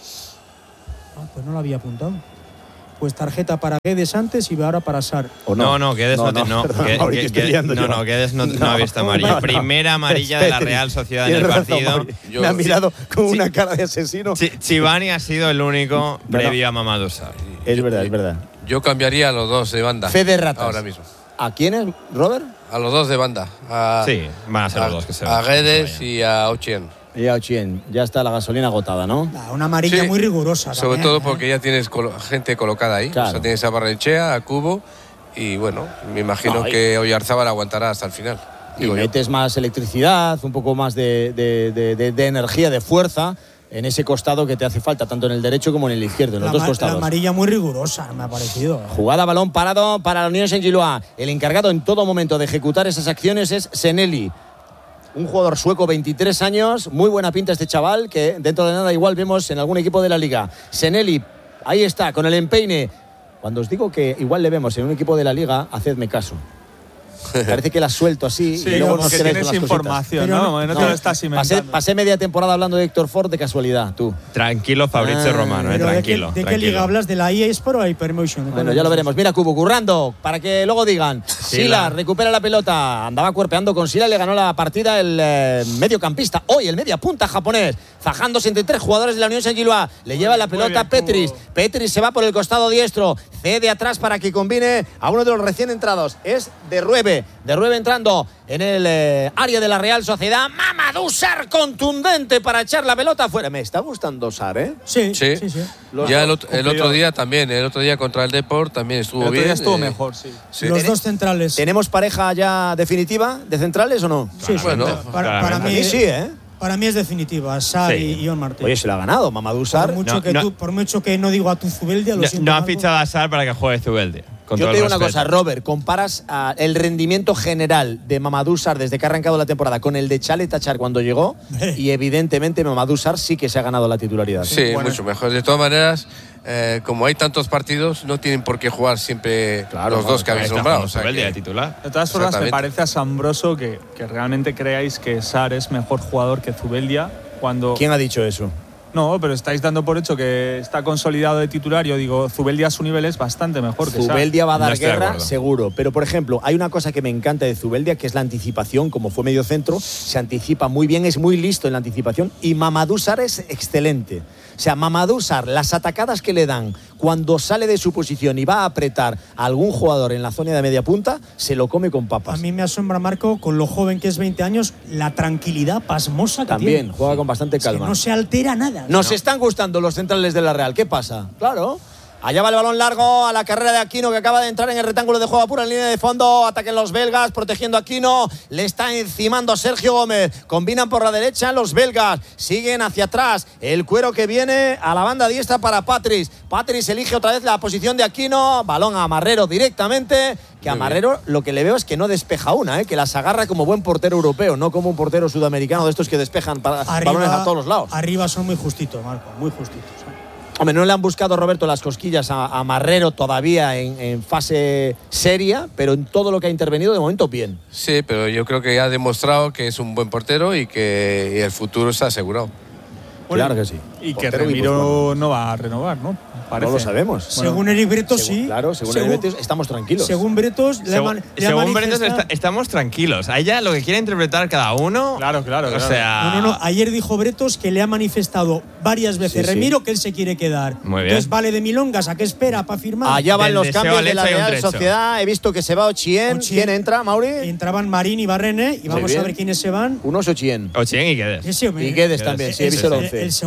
[SPEAKER 2] Ah, pues no lo había apuntado. Pues tarjeta para Guedes antes y ahora para Sarr.
[SPEAKER 1] ¿O
[SPEAKER 3] No, no, Guedes no, te- no,
[SPEAKER 1] perdón,
[SPEAKER 3] Gue-
[SPEAKER 1] Mauri,
[SPEAKER 3] Gue-
[SPEAKER 1] que estoy
[SPEAKER 3] Gue-
[SPEAKER 1] liando
[SPEAKER 3] no,
[SPEAKER 1] yo.
[SPEAKER 3] no, Guedes no, no ha visto amarilla.
[SPEAKER 1] no, no.
[SPEAKER 3] Primera amarilla de la
[SPEAKER 1] Petri.
[SPEAKER 3] Real Sociedad en el
[SPEAKER 1] Tienes razón,
[SPEAKER 3] partido.
[SPEAKER 1] Mauri.
[SPEAKER 5] Yo-
[SPEAKER 1] Me ha mirado con
[SPEAKER 3] Sí.
[SPEAKER 1] una cara de asesino.
[SPEAKER 3] Chi- Chivani ha sido el único previo a Mamadou Sarr.
[SPEAKER 1] Es verdad, es verdad.
[SPEAKER 5] Yo cambiaría a los dos de banda.
[SPEAKER 1] Fe de ratas.
[SPEAKER 5] Ahora mismo.
[SPEAKER 1] ¿A quién es, Robert?
[SPEAKER 5] A los dos de banda. A,
[SPEAKER 3] Sí, van a ser
[SPEAKER 5] a,
[SPEAKER 3] los dos que se
[SPEAKER 5] A
[SPEAKER 3] van.
[SPEAKER 5] Guedes y a Ochien.
[SPEAKER 1] Ya, Ochien, ya está la gasolina agotada, ¿no?
[SPEAKER 2] Ah, una amarilla
[SPEAKER 5] Sí,
[SPEAKER 2] muy rigurosa.
[SPEAKER 5] Sobre
[SPEAKER 2] también,
[SPEAKER 5] todo
[SPEAKER 2] ¿eh?
[SPEAKER 5] porque ya tienes colo- gente colocada ahí.
[SPEAKER 1] Claro.
[SPEAKER 5] O sea, tienes a Barrenechea, a Cubo y bueno, me imagino
[SPEAKER 1] No, y-
[SPEAKER 5] que Oyarzábal aguantará hasta el final.
[SPEAKER 1] Y
[SPEAKER 5] Digo yo.
[SPEAKER 1] metes más electricidad, un poco más de, de- de- de- de energía, de fuerza en ese costado que te hace falta, tanto en el derecho como en el izquierdo, en
[SPEAKER 2] La,
[SPEAKER 1] los dos
[SPEAKER 2] ma- la
[SPEAKER 1] costados.
[SPEAKER 2] amarilla muy rigurosa, me ha parecido.
[SPEAKER 1] Jugada balón parado para la Unión Saint-Gilloise. El encargado en todo momento de ejecutar esas acciones es Seneli. Un jugador sueco, veintitrés años, muy buena pinta este chaval, que dentro de nada igual vemos en algún equipo de la liga. Seneli, ahí está, con el empeine. Cuando os digo que igual le vemos en un equipo de la liga, hacedme caso. Parece que la suelto así
[SPEAKER 4] Sí,
[SPEAKER 1] y luego
[SPEAKER 4] como
[SPEAKER 1] nos
[SPEAKER 4] que
[SPEAKER 1] quedáis
[SPEAKER 4] tienes
[SPEAKER 1] con las cositas.
[SPEAKER 4] información,
[SPEAKER 2] Pero
[SPEAKER 4] ¿no?
[SPEAKER 2] no-
[SPEAKER 4] No,
[SPEAKER 1] No,
[SPEAKER 4] te lo estás
[SPEAKER 1] pasé,
[SPEAKER 4] inventando.
[SPEAKER 1] pasé media temporada hablando de Héctor Ford de casualidad, tú.
[SPEAKER 3] Tranquilo, Fabrizio
[SPEAKER 1] Ah,
[SPEAKER 3] Romano, eh,
[SPEAKER 2] Pero ¿de qué-
[SPEAKER 3] tranquilo.
[SPEAKER 2] ¿De qué,
[SPEAKER 3] tranquilo.
[SPEAKER 2] liga hablas? ¿De la E A Sport o la Hypermotion?
[SPEAKER 1] Bueno, ya lo veremos. Mira, Cubo, currando, para que luego digan. Sila recupera la pelota. Andaba cuerpeando con Sila y le ganó la partida el eh, mediocampista. Hoy el media punta japonés. Fajándose entre tres jugadores de la Unión Saint-Gilloise. Le lleva la pelota
[SPEAKER 4] bien,
[SPEAKER 1] Petris.
[SPEAKER 4] Cubo.
[SPEAKER 1] Petris se va por el costado diestro. Cede atrás para que combine a uno de los recién entrados. Es de Ruebe. De Ruebe entrando en el eh, área de la Real Sociedad. Mamadou Sarr contundente para echar la pelota afuera. Me está gustando Sarr, ¿eh?
[SPEAKER 2] Sí,
[SPEAKER 5] Sí.
[SPEAKER 2] sí, sí.
[SPEAKER 1] Los
[SPEAKER 5] Ya el,
[SPEAKER 1] dos
[SPEAKER 5] ot- el otro día también, el otro día contra el Deport también estuvo
[SPEAKER 4] El otro
[SPEAKER 5] bien.
[SPEAKER 4] día estuvo
[SPEAKER 5] eh,
[SPEAKER 4] mejor, sí.
[SPEAKER 5] sí.
[SPEAKER 2] Los dos centrales.
[SPEAKER 1] ¿Tenemos pareja ya definitiva de centrales o no?
[SPEAKER 2] Sí, sí.
[SPEAKER 5] Bueno,
[SPEAKER 2] para, para
[SPEAKER 3] claramente.
[SPEAKER 2] mí,
[SPEAKER 1] A mí sí, ¿eh?
[SPEAKER 2] para mí es definitiva. Sarr
[SPEAKER 3] Sí.
[SPEAKER 2] y Ion Martín.
[SPEAKER 1] Oye, se lo ha ganado Mamadou Sarr.
[SPEAKER 2] por, mucho
[SPEAKER 3] No,
[SPEAKER 2] que
[SPEAKER 3] no.
[SPEAKER 2] tú- por mucho que no digo a tu Zubeldia, lo
[SPEAKER 3] No,
[SPEAKER 2] siento.
[SPEAKER 3] no ha
[SPEAKER 2] Marco.
[SPEAKER 3] fichado a Sarr para que juegue Zubeldia. Con
[SPEAKER 1] Yo
[SPEAKER 3] todo
[SPEAKER 1] te
[SPEAKER 3] el
[SPEAKER 1] digo una
[SPEAKER 3] respeto.
[SPEAKER 1] cosa, Robert, comparas ah, el rendimiento general de Mamadou Sarr desde que ha arrancado la temporada con el de Chale Tachar cuando llegó y evidentemente Mamadou Sarr sí que se ha ganado la titularidad.
[SPEAKER 5] Sí,
[SPEAKER 2] Bueno.
[SPEAKER 5] mucho mejor. De todas maneras, eh, como hay tantos partidos, no tienen por qué jugar siempre
[SPEAKER 1] Claro,
[SPEAKER 5] los dos que
[SPEAKER 3] Ahí
[SPEAKER 5] habéis
[SPEAKER 3] está
[SPEAKER 5] nombrado.
[SPEAKER 3] jugando
[SPEAKER 5] o sea
[SPEAKER 3] Zubeldia
[SPEAKER 5] que-
[SPEAKER 3] de titular.
[SPEAKER 4] De todas formas, me
[SPEAKER 5] Exactamente.
[SPEAKER 4] parece asombroso que, que realmente creáis que Sarr es mejor jugador que Zubeldia cuando…
[SPEAKER 1] ¿Quién ha dicho eso?
[SPEAKER 4] No, pero estáis dando por hecho que está consolidado de titular. Yo digo, Zubeldia a su nivel es bastante mejor que Sarr.
[SPEAKER 1] Zubeldia va a dar
[SPEAKER 3] No estoy de
[SPEAKER 1] guerra,
[SPEAKER 3] acuerdo.
[SPEAKER 1] seguro. Pero, por ejemplo, hay una cosa que me encanta de Zubeldia, que es la anticipación. Como fue medio centro, se anticipa muy bien, es muy listo en la anticipación. Y Mamadou Sarr es excelente. O sea, Mamadou Sarr, las atacadas que le dan cuando sale de su posición y va a apretar a algún jugador en la zona de media punta, se lo come con
[SPEAKER 2] A
[SPEAKER 1] papas.
[SPEAKER 2] mí me asombra, Marco, con lo joven que es veinte años, la tranquilidad pasmosa que
[SPEAKER 1] También,
[SPEAKER 2] tiene.
[SPEAKER 1] juega con bastante
[SPEAKER 2] Es que
[SPEAKER 1] calma.
[SPEAKER 2] no se altera nada.
[SPEAKER 1] Nos están gustando los centrales de la Real. ¿Qué pasa? Claro. Allá va el balón largo a la carrera de Aquino, que acaba de entrar en el rectángulo de juego pura en línea de fondo. Ataquen los belgas, protegiendo a Aquino. Le está encimando Sergio Gómez. Combinan por la derecha los belgas. Siguen hacia atrás. El cuero que viene a la banda diestra para Patris. Patris elige otra vez la posición de Aquino. Balón a Marrero directamente. Que a Marrero lo que le veo es que no despeja una, ¿eh? Que las agarra como buen portero europeo, no como un portero sudamericano de estos que despejan para, balones a todos los lados.
[SPEAKER 2] Arriba son muy justitos, Marco, muy justitos. ¿eh?
[SPEAKER 1] Hombre, no le han buscado, Roberto, las cosquillas a, a Marrero todavía en, en fase seria, pero en todo lo que ha intervenido, de momento, bien.
[SPEAKER 5] Sí, pero yo creo que ya ha demostrado que es un buen portero y que y el futuro está asegurado.
[SPEAKER 1] Claro que sí.
[SPEAKER 4] Y que
[SPEAKER 1] Portero
[SPEAKER 4] Remiro
[SPEAKER 1] guipuzcoano.
[SPEAKER 4] no va a renovar, ¿no? Parece.
[SPEAKER 1] No lo sabemos.
[SPEAKER 2] Según Eric Bretos,
[SPEAKER 1] Según-
[SPEAKER 2] sí.
[SPEAKER 1] Claro, según, el Betis, estamos tranquilos.
[SPEAKER 2] Según Bretos, le ha
[SPEAKER 3] Según,
[SPEAKER 2] man- le ha
[SPEAKER 3] según Brenes,
[SPEAKER 2] manifestado-
[SPEAKER 3] está- estamos tranquilos. A ella lo que quiere interpretar cada uno.
[SPEAKER 4] Claro, claro,
[SPEAKER 3] O
[SPEAKER 4] claro.
[SPEAKER 3] sea.
[SPEAKER 2] No, no, no. Ayer dijo Bretos que le ha manifestado varias veces
[SPEAKER 1] Sí, sí.
[SPEAKER 2] Remiro que él se quiere quedar.
[SPEAKER 3] Muy bien.
[SPEAKER 2] Entonces, vale de milongas, ¿a qué espera para firmar?
[SPEAKER 1] Allá van
[SPEAKER 3] Del
[SPEAKER 1] los
[SPEAKER 3] deseo
[SPEAKER 1] cambios
[SPEAKER 3] al
[SPEAKER 1] de la
[SPEAKER 3] hecho hay un
[SPEAKER 1] Real
[SPEAKER 3] trecho.
[SPEAKER 1] Sociedad. He visto que se va Ochien.
[SPEAKER 2] Ochien.
[SPEAKER 1] ¿Quién entra, Mauri?
[SPEAKER 2] Entraban Marín y Barrene y vamos
[SPEAKER 1] bien.
[SPEAKER 2] a ver quiénes se van.
[SPEAKER 1] Unos Ochien.
[SPEAKER 3] Ochien y Guedes.
[SPEAKER 2] Ese, hombre,
[SPEAKER 1] Y Guedes
[SPEAKER 3] Guedes.
[SPEAKER 1] también, sí, he
[SPEAKER 2] el,
[SPEAKER 1] visto el
[SPEAKER 2] el-
[SPEAKER 1] once.
[SPEAKER 2] el segundo me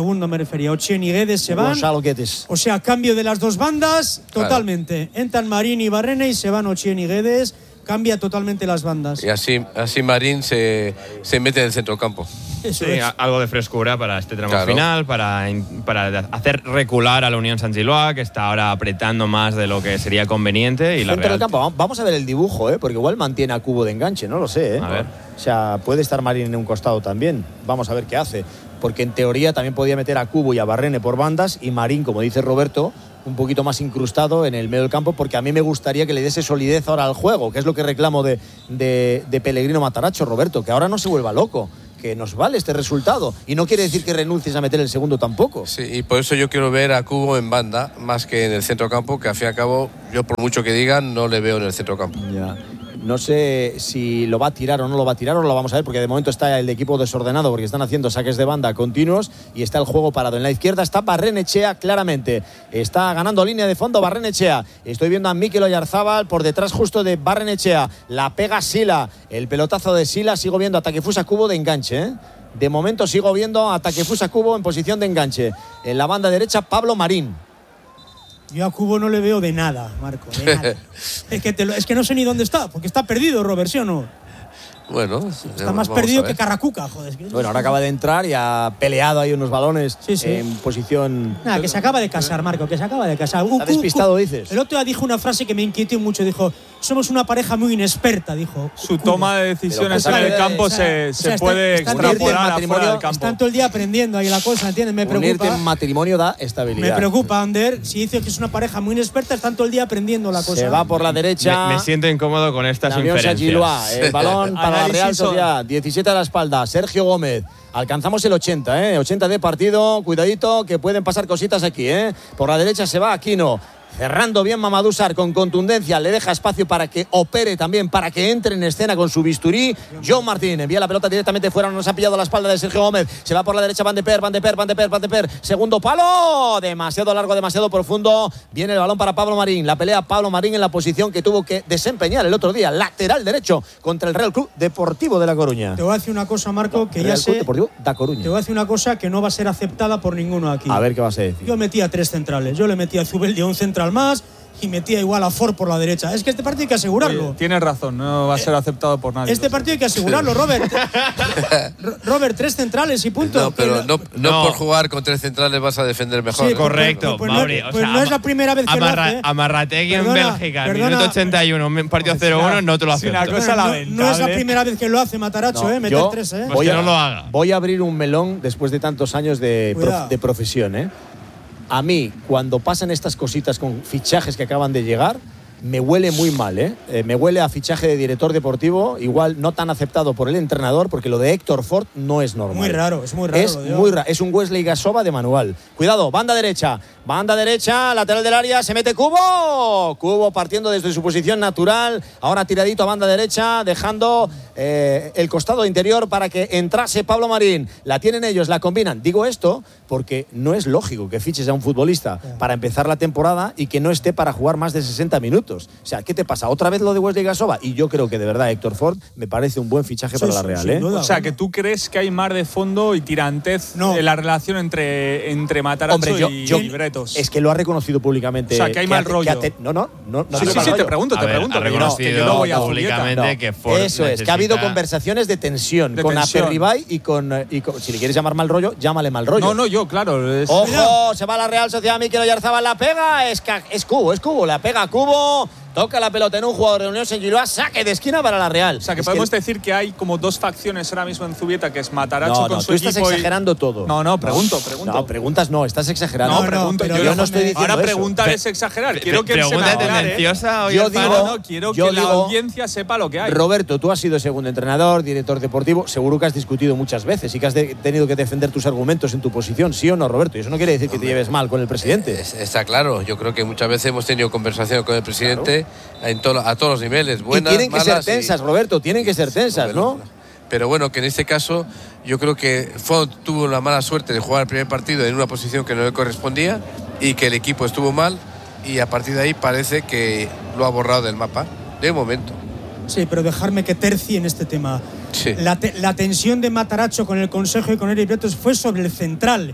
[SPEAKER 2] refería. Ochien y Guedes se van.
[SPEAKER 1] Gonzalo Guedes.
[SPEAKER 2] O sea, cambio de las dos bandas, totalmente. Claro. Entran Marín y Barrena y se van Ochien y Guedes. Cambia totalmente las bandas.
[SPEAKER 5] Y así, así Marín se, se mete en el centrocampo.
[SPEAKER 3] Eso sí, es. Algo de frescura para este tramo claro. final, para, para hacer recular a la Unión San Giloa, que está ahora apretando más de lo que sería conveniente. Y la
[SPEAKER 1] Centro
[SPEAKER 3] Real...
[SPEAKER 1] del campo, vamos a ver el dibujo, ¿eh? Porque igual mantiene a Cubo de enganche, no lo sé. ¿eh?
[SPEAKER 3] A ver.
[SPEAKER 1] O sea, puede estar Marín en un costado también. Vamos a ver qué hace. Porque en teoría también podía meter a Cubo y a Barrene por bandas y Marín, como dice Roberto, un poquito más incrustado en el medio del campo, porque a mí me gustaría que le diese solidez ahora al juego, que es lo que reclamo de, de, de Pellegrino Matarazzo, Roberto, que ahora no se vuelva loco, que nos vale este resultado. Y no quiere decir que renuncies a meter el segundo tampoco.
[SPEAKER 5] Sí, y por eso yo quiero ver a Cubo en banda, más que en el centrocampo, que al fin y al cabo, yo por mucho que digan, no le veo en el centrocampo.
[SPEAKER 1] Ya. No sé si lo va a tirar o no lo va a tirar, o lo vamos a ver, porque de momento está el equipo desordenado, porque están haciendo saques de banda continuos y está el juego parado. En la izquierda está Barrenechea, claramente. Está ganando línea de fondo Barrenechea. Estoy viendo a Mikel Oyarzábal por detrás justo de Barrenechea. La pega Sila, el pelotazo de Sila. Sigo viendo a Takefusa Cubo de enganche, ¿eh? De momento sigo viendo a Takefusa Cubo en posición de enganche. En la banda derecha, Pablo Marín.
[SPEAKER 2] Yo a Cubo no le veo de nada, Marco, de nada. es, que te lo, es que no sé ni dónde está, porque está perdido, Robert, ¿sí o no?
[SPEAKER 5] Bueno,
[SPEAKER 2] está más perdido que Carracuca, joder. Es que
[SPEAKER 1] bueno, ahora acaba de entrar y ha peleado ahí unos balones sí, sí. en posición...
[SPEAKER 2] Nada, que se acaba de casar, Marco, que se acaba de casar.
[SPEAKER 1] ¿Está despistado, dices?
[SPEAKER 2] El otro día dijo una frase que me inquietó mucho, dijo, somos una pareja muy inexperta, dijo.
[SPEAKER 4] Su toma de decisiones en el campo o sea, se, se está, puede está, extrapolar afuera del campo.
[SPEAKER 2] Están todo el día aprendiendo ahí la cosa, ¿entiendes? Me preocupa.
[SPEAKER 1] Unirte en matrimonio da estabilidad.
[SPEAKER 2] Me preocupa, Ander, si dice que es una pareja muy inexperta, están todo el día aprendiendo la cosa.
[SPEAKER 1] Se va por la derecha.
[SPEAKER 3] Me, me siento incómodo con estas
[SPEAKER 1] la
[SPEAKER 3] inferencias.
[SPEAKER 1] Giloa, el balón para la Real Sociedad. diecisiete a la espalda, Sergio Gómez. Alcanzamos el ochenta, ¿eh? ochenta de partido. Cuidadito, que pueden pasar cositas aquí, ¿eh? Por la derecha se va Aquino. Cerrando bien Mamadou Sarr con contundencia, le deja espacio para que opere también, para que entre en escena con su bisturí. John Martín envía la pelota directamente fuera, nos ha pillado la espalda de Sergio Gómez, se va por la derecha Van de Per, Van de Per, Van de Per, Van de Per, segundo palo, demasiado largo, demasiado profundo, viene el balón para Pablo Marín, la pelea Pablo Marín en la posición que tuvo que desempeñar el otro día, lateral derecho contra el Real Club Deportivo de La Coruña.
[SPEAKER 2] Te voy a decir una cosa, Marco, que
[SPEAKER 1] Real
[SPEAKER 2] ya
[SPEAKER 1] Club
[SPEAKER 2] sé,
[SPEAKER 1] Deportivo da Coruña.
[SPEAKER 2] Te voy a decir una cosa que no va a ser aceptada por ninguno aquí.
[SPEAKER 1] A ver qué vas a decir.
[SPEAKER 2] Yo metía tres centrales, yo le metía a Zubeldia un central más y metía igual a Ford por la derecha. Es que este partido hay que asegurarlo.
[SPEAKER 4] Oye, tienes razón, no va a ser aceptado por nadie.
[SPEAKER 2] Este partido hay que asegurarlo, Robert. Robert, tres centrales y punto.
[SPEAKER 5] No, pero no, no, no por jugar con tres centrales vas a defender mejor.
[SPEAKER 3] Sí, correcto,
[SPEAKER 2] pues, pues,
[SPEAKER 3] Mauri.
[SPEAKER 2] pues, pues o sea, no es la primera vez que amarra, lo hace. ¿eh?
[SPEAKER 3] Amarrategui en Bélgica,
[SPEAKER 2] perdona,
[SPEAKER 3] minuto ochenta y uno, un partido cero uno, no te lo acepto.
[SPEAKER 4] Una cosa
[SPEAKER 2] no, no es la primera vez que lo hace Matarazzo, no, ¿eh? Meter
[SPEAKER 1] yo,
[SPEAKER 2] tres, ¿eh?
[SPEAKER 1] Voy a,
[SPEAKER 3] no lo haga.
[SPEAKER 1] Voy a abrir un melón después de tantos años de, prof, de profesión, ¿eh? A mí, cuando pasan estas cositas con fichajes que acaban de llegar, me huele muy mal, ¿eh? Eh, me huele a fichaje de director deportivo, igual no tan aceptado por el entrenador, porque lo de Héctor Ford no es normal.
[SPEAKER 2] Muy raro, es muy raro.
[SPEAKER 1] Es muy raro, es un Wesley Gasova de manual. Cuidado, banda derecha, banda derecha, lateral del área, se mete Cubo. Cubo partiendo desde su posición natural, ahora tiradito a banda derecha, dejando eh, el costado interior para que entrase Pablo Marín. La tienen ellos, la combinan. Digo esto porque no es lógico que fiches a un futbolista para empezar la temporada y que no esté para jugar más de sesenta minutos. O sea, ¿qué te pasa? ¿Otra vez lo de Wesley Gasova? Y yo creo que de verdad Héctor Ford me parece un buen fichaje sí, para la Real, sí, ¿eh?
[SPEAKER 4] Duda, o sea, que tú crees que hay mar de fondo y tirantez no. en la relación entre, entre Matarazzo Hombre, yo, y,
[SPEAKER 1] yo,
[SPEAKER 4] y Bretos.
[SPEAKER 1] Es que lo ha reconocido públicamente.
[SPEAKER 4] O sea, que hay mal rollo.
[SPEAKER 1] Te, no, no, no. no
[SPEAKER 4] sí, sí, sí, te pregunto, te
[SPEAKER 3] a ver,
[SPEAKER 4] pregunto.
[SPEAKER 3] Ha reconocido
[SPEAKER 4] yo no voy a
[SPEAKER 3] públicamente
[SPEAKER 4] no.
[SPEAKER 3] que Ford
[SPEAKER 1] Eso es, que ha habido conversaciones de tensión
[SPEAKER 4] de
[SPEAKER 1] con
[SPEAKER 4] tensión.
[SPEAKER 1] Aperribay y con, y con… Si le quieres llamar mal rollo, llámale mal rollo.
[SPEAKER 4] No, no, yo, claro. Es...
[SPEAKER 1] ¡Ojo! Se va la Real Sociedad, Mikel Oyarzábal la pega. Es, es Cubo, es Cubo. La pega Cubo. Toca la pelota en un jugador de Unión San Giloa, saque de esquina para la Real.
[SPEAKER 4] O sea, que
[SPEAKER 1] es
[SPEAKER 4] podemos
[SPEAKER 1] que…
[SPEAKER 4] decir que hay como dos facciones ahora mismo en Zubieta, que es Matarazzo
[SPEAKER 1] no, no,
[SPEAKER 4] con
[SPEAKER 1] tú
[SPEAKER 4] su
[SPEAKER 1] estás
[SPEAKER 4] equipo
[SPEAKER 1] exagerando
[SPEAKER 4] y…
[SPEAKER 1] todo.
[SPEAKER 4] No, no, pregunto, pregunto.
[SPEAKER 1] No, preguntas no, estás exagerando.
[SPEAKER 4] No, no pregunto.
[SPEAKER 1] yo,
[SPEAKER 4] yo
[SPEAKER 1] yo no estoy diciendo
[SPEAKER 4] Ahora
[SPEAKER 1] eso.
[SPEAKER 4] preguntar es exagerar. Quiero que
[SPEAKER 3] pregunta
[SPEAKER 4] se me
[SPEAKER 3] tendenciosa.
[SPEAKER 1] Yo digo,
[SPEAKER 4] no, no, quiero
[SPEAKER 1] yo
[SPEAKER 4] que
[SPEAKER 1] digo,
[SPEAKER 4] la audiencia sepa lo que hay.
[SPEAKER 1] Roberto, tú has sido segundo entrenador, director deportivo. Seguro que has discutido muchas veces y que has de, tenido que defender tus argumentos en tu posición, ¿sí o no, Roberto? Y eso no quiere decir que te lleves mal con el presidente.
[SPEAKER 5] Está claro. Yo creo que muchas veces hemos tenido conversación con el presidente claro. en to, a todos los niveles. Buenas,
[SPEAKER 1] y tienen que
[SPEAKER 5] malas,
[SPEAKER 1] ser tensas,
[SPEAKER 5] y,
[SPEAKER 1] Roberto, tienen que ser tensas, ¿no?
[SPEAKER 5] Pero bueno, que en este caso yo creo que Font tuvo la mala suerte de jugar el primer partido en una posición que no le correspondía y que el equipo estuvo mal y a partir de ahí parece que lo ha borrado del mapa, de momento.
[SPEAKER 2] Sí, pero dejarme que tercie en este tema.
[SPEAKER 5] Sí.
[SPEAKER 2] La, te, la tensión de Matarazzo con el Consejo y con Eric Bretos fue sobre el central.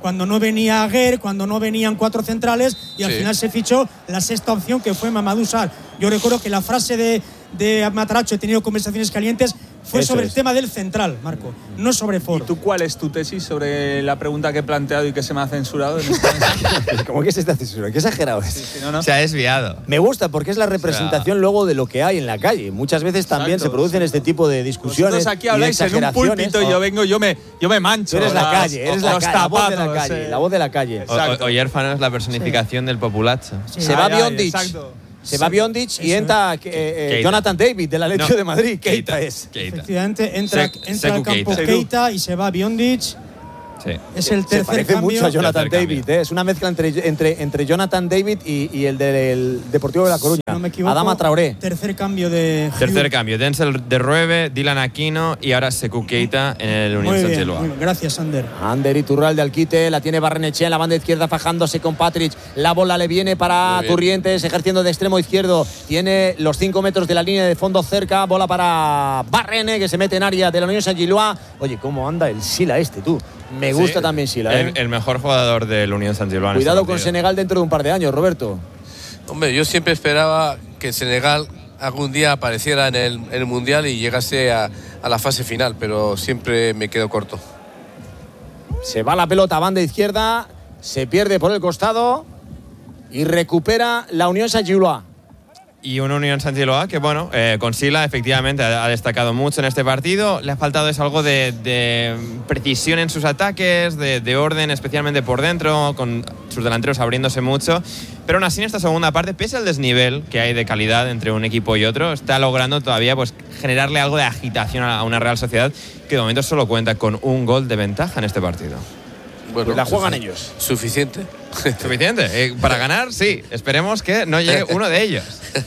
[SPEAKER 2] cuando no venía Aguer, cuando no venían cuatro centrales y al
[SPEAKER 5] Sí.
[SPEAKER 2] final se fichó la sexta opción que fue Mamadou Sarr. Yo recuerdo que la frase de, de Matarazzo, he tenido conversaciones calientes, fue
[SPEAKER 1] Eso
[SPEAKER 2] sobre
[SPEAKER 1] es.
[SPEAKER 2] el tema del central, Marco, no sobre
[SPEAKER 4] ¿Y
[SPEAKER 2] Ford.
[SPEAKER 4] tú cuál es tu tesis sobre la pregunta que he planteado y que se me ha censurado? En esta...
[SPEAKER 1] ¿Cómo que se está censurando? Qué exagerado es.
[SPEAKER 4] Sí, no, no.
[SPEAKER 3] Se ha desviado.
[SPEAKER 1] Me gusta porque es la representación luego de lo que hay en la calle. Muchas veces también
[SPEAKER 4] Exacto,
[SPEAKER 1] se producen
[SPEAKER 4] exacto.
[SPEAKER 1] este tipo de discusiones.
[SPEAKER 4] Vosotros aquí
[SPEAKER 1] y de
[SPEAKER 4] habláis en un
[SPEAKER 1] exageraciones.
[SPEAKER 4] púlpito y yo vengo, yo me, yo me mancho.
[SPEAKER 1] Tú eres la
[SPEAKER 4] las-
[SPEAKER 1] calle, eres la,
[SPEAKER 4] los
[SPEAKER 1] ca- la voz de la
[SPEAKER 4] zapatos,
[SPEAKER 1] calle,
[SPEAKER 4] eh.
[SPEAKER 1] la voz de la calle.
[SPEAKER 3] O-
[SPEAKER 4] Exacto.
[SPEAKER 3] o- Oyerfano es la personificación del populacho.
[SPEAKER 2] Sí.
[SPEAKER 1] Se va
[SPEAKER 4] Ay, ay,
[SPEAKER 1] Biondic.
[SPEAKER 4] exacto.
[SPEAKER 1] Se va Biondic y
[SPEAKER 2] Eso
[SPEAKER 1] entra eh, eh,
[SPEAKER 3] Keita.
[SPEAKER 1] Jonathan David del Atlético
[SPEAKER 3] No,
[SPEAKER 1] de Madrid. Keita es.
[SPEAKER 3] Keita.
[SPEAKER 2] Efectivamente, entra,
[SPEAKER 3] Sec-
[SPEAKER 2] entra
[SPEAKER 3] Sekou
[SPEAKER 2] al campo
[SPEAKER 3] Keita.
[SPEAKER 2] Keita y se va Biondic.
[SPEAKER 3] Sí.
[SPEAKER 2] Es el
[SPEAKER 1] Se
[SPEAKER 2] tercer
[SPEAKER 1] parece
[SPEAKER 2] cambio.
[SPEAKER 1] mucho a Jonathan
[SPEAKER 3] Tercer cambio.
[SPEAKER 1] David. ¿eh? Es una mezcla entre, entre, entre Jonathan David y, y el del Deportivo de La Coruña.
[SPEAKER 2] No me equivoco.
[SPEAKER 1] Adama Traoré.
[SPEAKER 2] Tercer cambio de
[SPEAKER 3] Tercer
[SPEAKER 2] Hugh.
[SPEAKER 3] cambio. Denzel de Ruebe, Dylan Aquino y ahora Sekou Keita en el Unión
[SPEAKER 2] Muy bien,
[SPEAKER 3] Saint-Gilloise.
[SPEAKER 2] muy bien. Gracias, Ander.
[SPEAKER 1] Ander Iturral de Alquite, la tiene Barrenechea en la banda izquierda fajándose con Patrick. La bola le viene para
[SPEAKER 5] Muy bien.
[SPEAKER 1] Turrientes, ejerciendo de extremo izquierdo. Tiene los cinco metros de la línea de fondo cerca. Bola para Barrene, que se mete en área de la Unión Saint-Gilloise. Oye, ¿cómo anda el Sila este, tú? Me gusta
[SPEAKER 3] Sí,
[SPEAKER 1] también Sila, ¿eh?
[SPEAKER 3] El, el mejor jugador del Unión Saint-Gilloise. en
[SPEAKER 1] Cuidado
[SPEAKER 3] este
[SPEAKER 1] con
[SPEAKER 3] partido.
[SPEAKER 1] Senegal dentro de un par de años, Roberto.
[SPEAKER 5] Hombre, yo siempre esperaba que Senegal algún día apareciera en el, en el Mundial y llegase a, a la fase final, pero siempre me quedo corto.
[SPEAKER 1] Se va la pelota a banda izquierda, se pierde por el costado y recupera la Unión Saint-Gilloise.
[SPEAKER 3] Y una Unión Saint-Gilloise que, bueno, eh, con Sila efectivamente ha, ha destacado mucho en este partido. Le ha faltado es algo de, de precisión en sus ataques, de, de orden, especialmente por dentro, con sus delanteros abriéndose mucho. Pero aún así en esta segunda parte, pese al desnivel que hay de calidad entre un equipo y otro, está logrando todavía pues, generarle algo de agitación a una Real Sociedad que de momento solo cuenta con un gol de ventaja en este partido.
[SPEAKER 5] Bueno,
[SPEAKER 1] Pues la juegan
[SPEAKER 5] sufi-
[SPEAKER 1] ellos.
[SPEAKER 5] Suficiente.
[SPEAKER 3] ¿Suficiente? Eh, para ganar, sí. Esperemos que no llegue uno de ellos.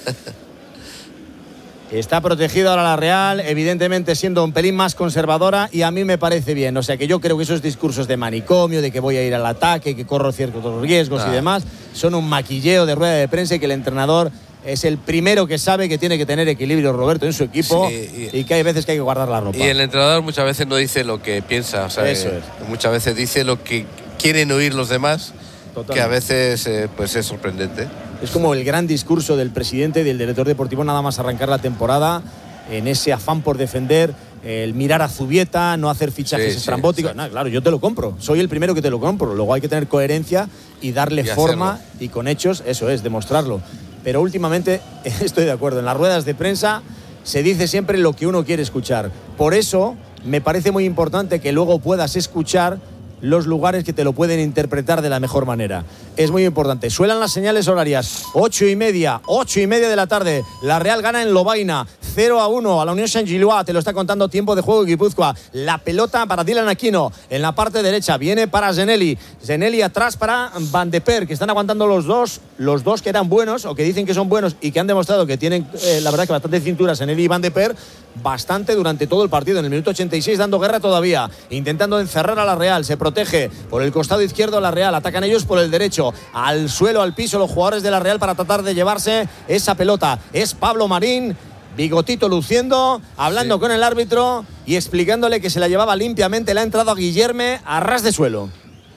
[SPEAKER 1] Está protegido ahora la Real, evidentemente siendo un pelín más conservadora y a mí me parece bien. O sea que yo creo que esos discursos de manicomio, de que voy a ir al ataque, que corro ciertos riesgos
[SPEAKER 5] Ah.
[SPEAKER 1] y demás, son un maquilleo de rueda de prensa y que el entrenador es el primero que sabe que tiene que tener equilibrio, Roberto, en su equipo
[SPEAKER 5] Sí,
[SPEAKER 1] y,
[SPEAKER 5] y-
[SPEAKER 1] que hay veces que hay que guardar la ropa.
[SPEAKER 5] Y el entrenador muchas veces no dice lo que piensa, o sea,
[SPEAKER 1] Eso
[SPEAKER 5] eh,
[SPEAKER 1] es.
[SPEAKER 5] muchas veces dice lo que quieren oír los demás,
[SPEAKER 1] Totalmente.
[SPEAKER 5] que a veces eh, pues es sorprendente.
[SPEAKER 1] Es como el gran discurso del presidente y del director deportivo nada más arrancar la temporada, en ese afán por defender, el mirar a Zubieta, no hacer fichajes
[SPEAKER 5] Sí, sí,
[SPEAKER 1] estrambóticos.
[SPEAKER 5] exacto.
[SPEAKER 1] No, claro, yo te lo compro, soy el primero que te lo compro. Luego hay que tener coherencia y darle
[SPEAKER 5] Y
[SPEAKER 1] forma
[SPEAKER 5] hacerlo.
[SPEAKER 1] y con hechos, eso es, demostrarlo. Pero últimamente estoy de acuerdo, en las ruedas de prensa se dice siempre lo que uno quiere escuchar. Por eso me parece muy importante que luego puedas escuchar los lugares que te lo pueden interpretar de la mejor manera. Es muy importante. Suenan las señales horarias. Ocho y media, ocho y media de la tarde. La Real gana en Lovaina. cero a uno a la Unión Saint-Gilloise. Te lo está contando Tiempo de Juego Guipúzcoa. La pelota para Dylan Aquino. En la parte derecha viene para Zeneli. Zeneli atrás para Van de Per, que están aguantando los dos. Los dos que eran buenos o que dicen que son buenos y que han demostrado que tienen, eh, la verdad, que bastante cintura, Zeneli y Van de Per. Bastante durante todo el partido. En el minuto ochenta y seis dando guerra todavía. Intentando encerrar a la Real. Se protege por el costado izquierdo la Real. Atacan ellos por el derecho. Al suelo, al piso, los jugadores de la Real para tratar de llevarse esa pelota. Es Pablo Marín. Bigotito luciendo, hablando
[SPEAKER 5] Sí.
[SPEAKER 1] con el árbitro y explicándole que se la llevaba limpiamente. Le ha entrado a Guillerme a ras de suelo.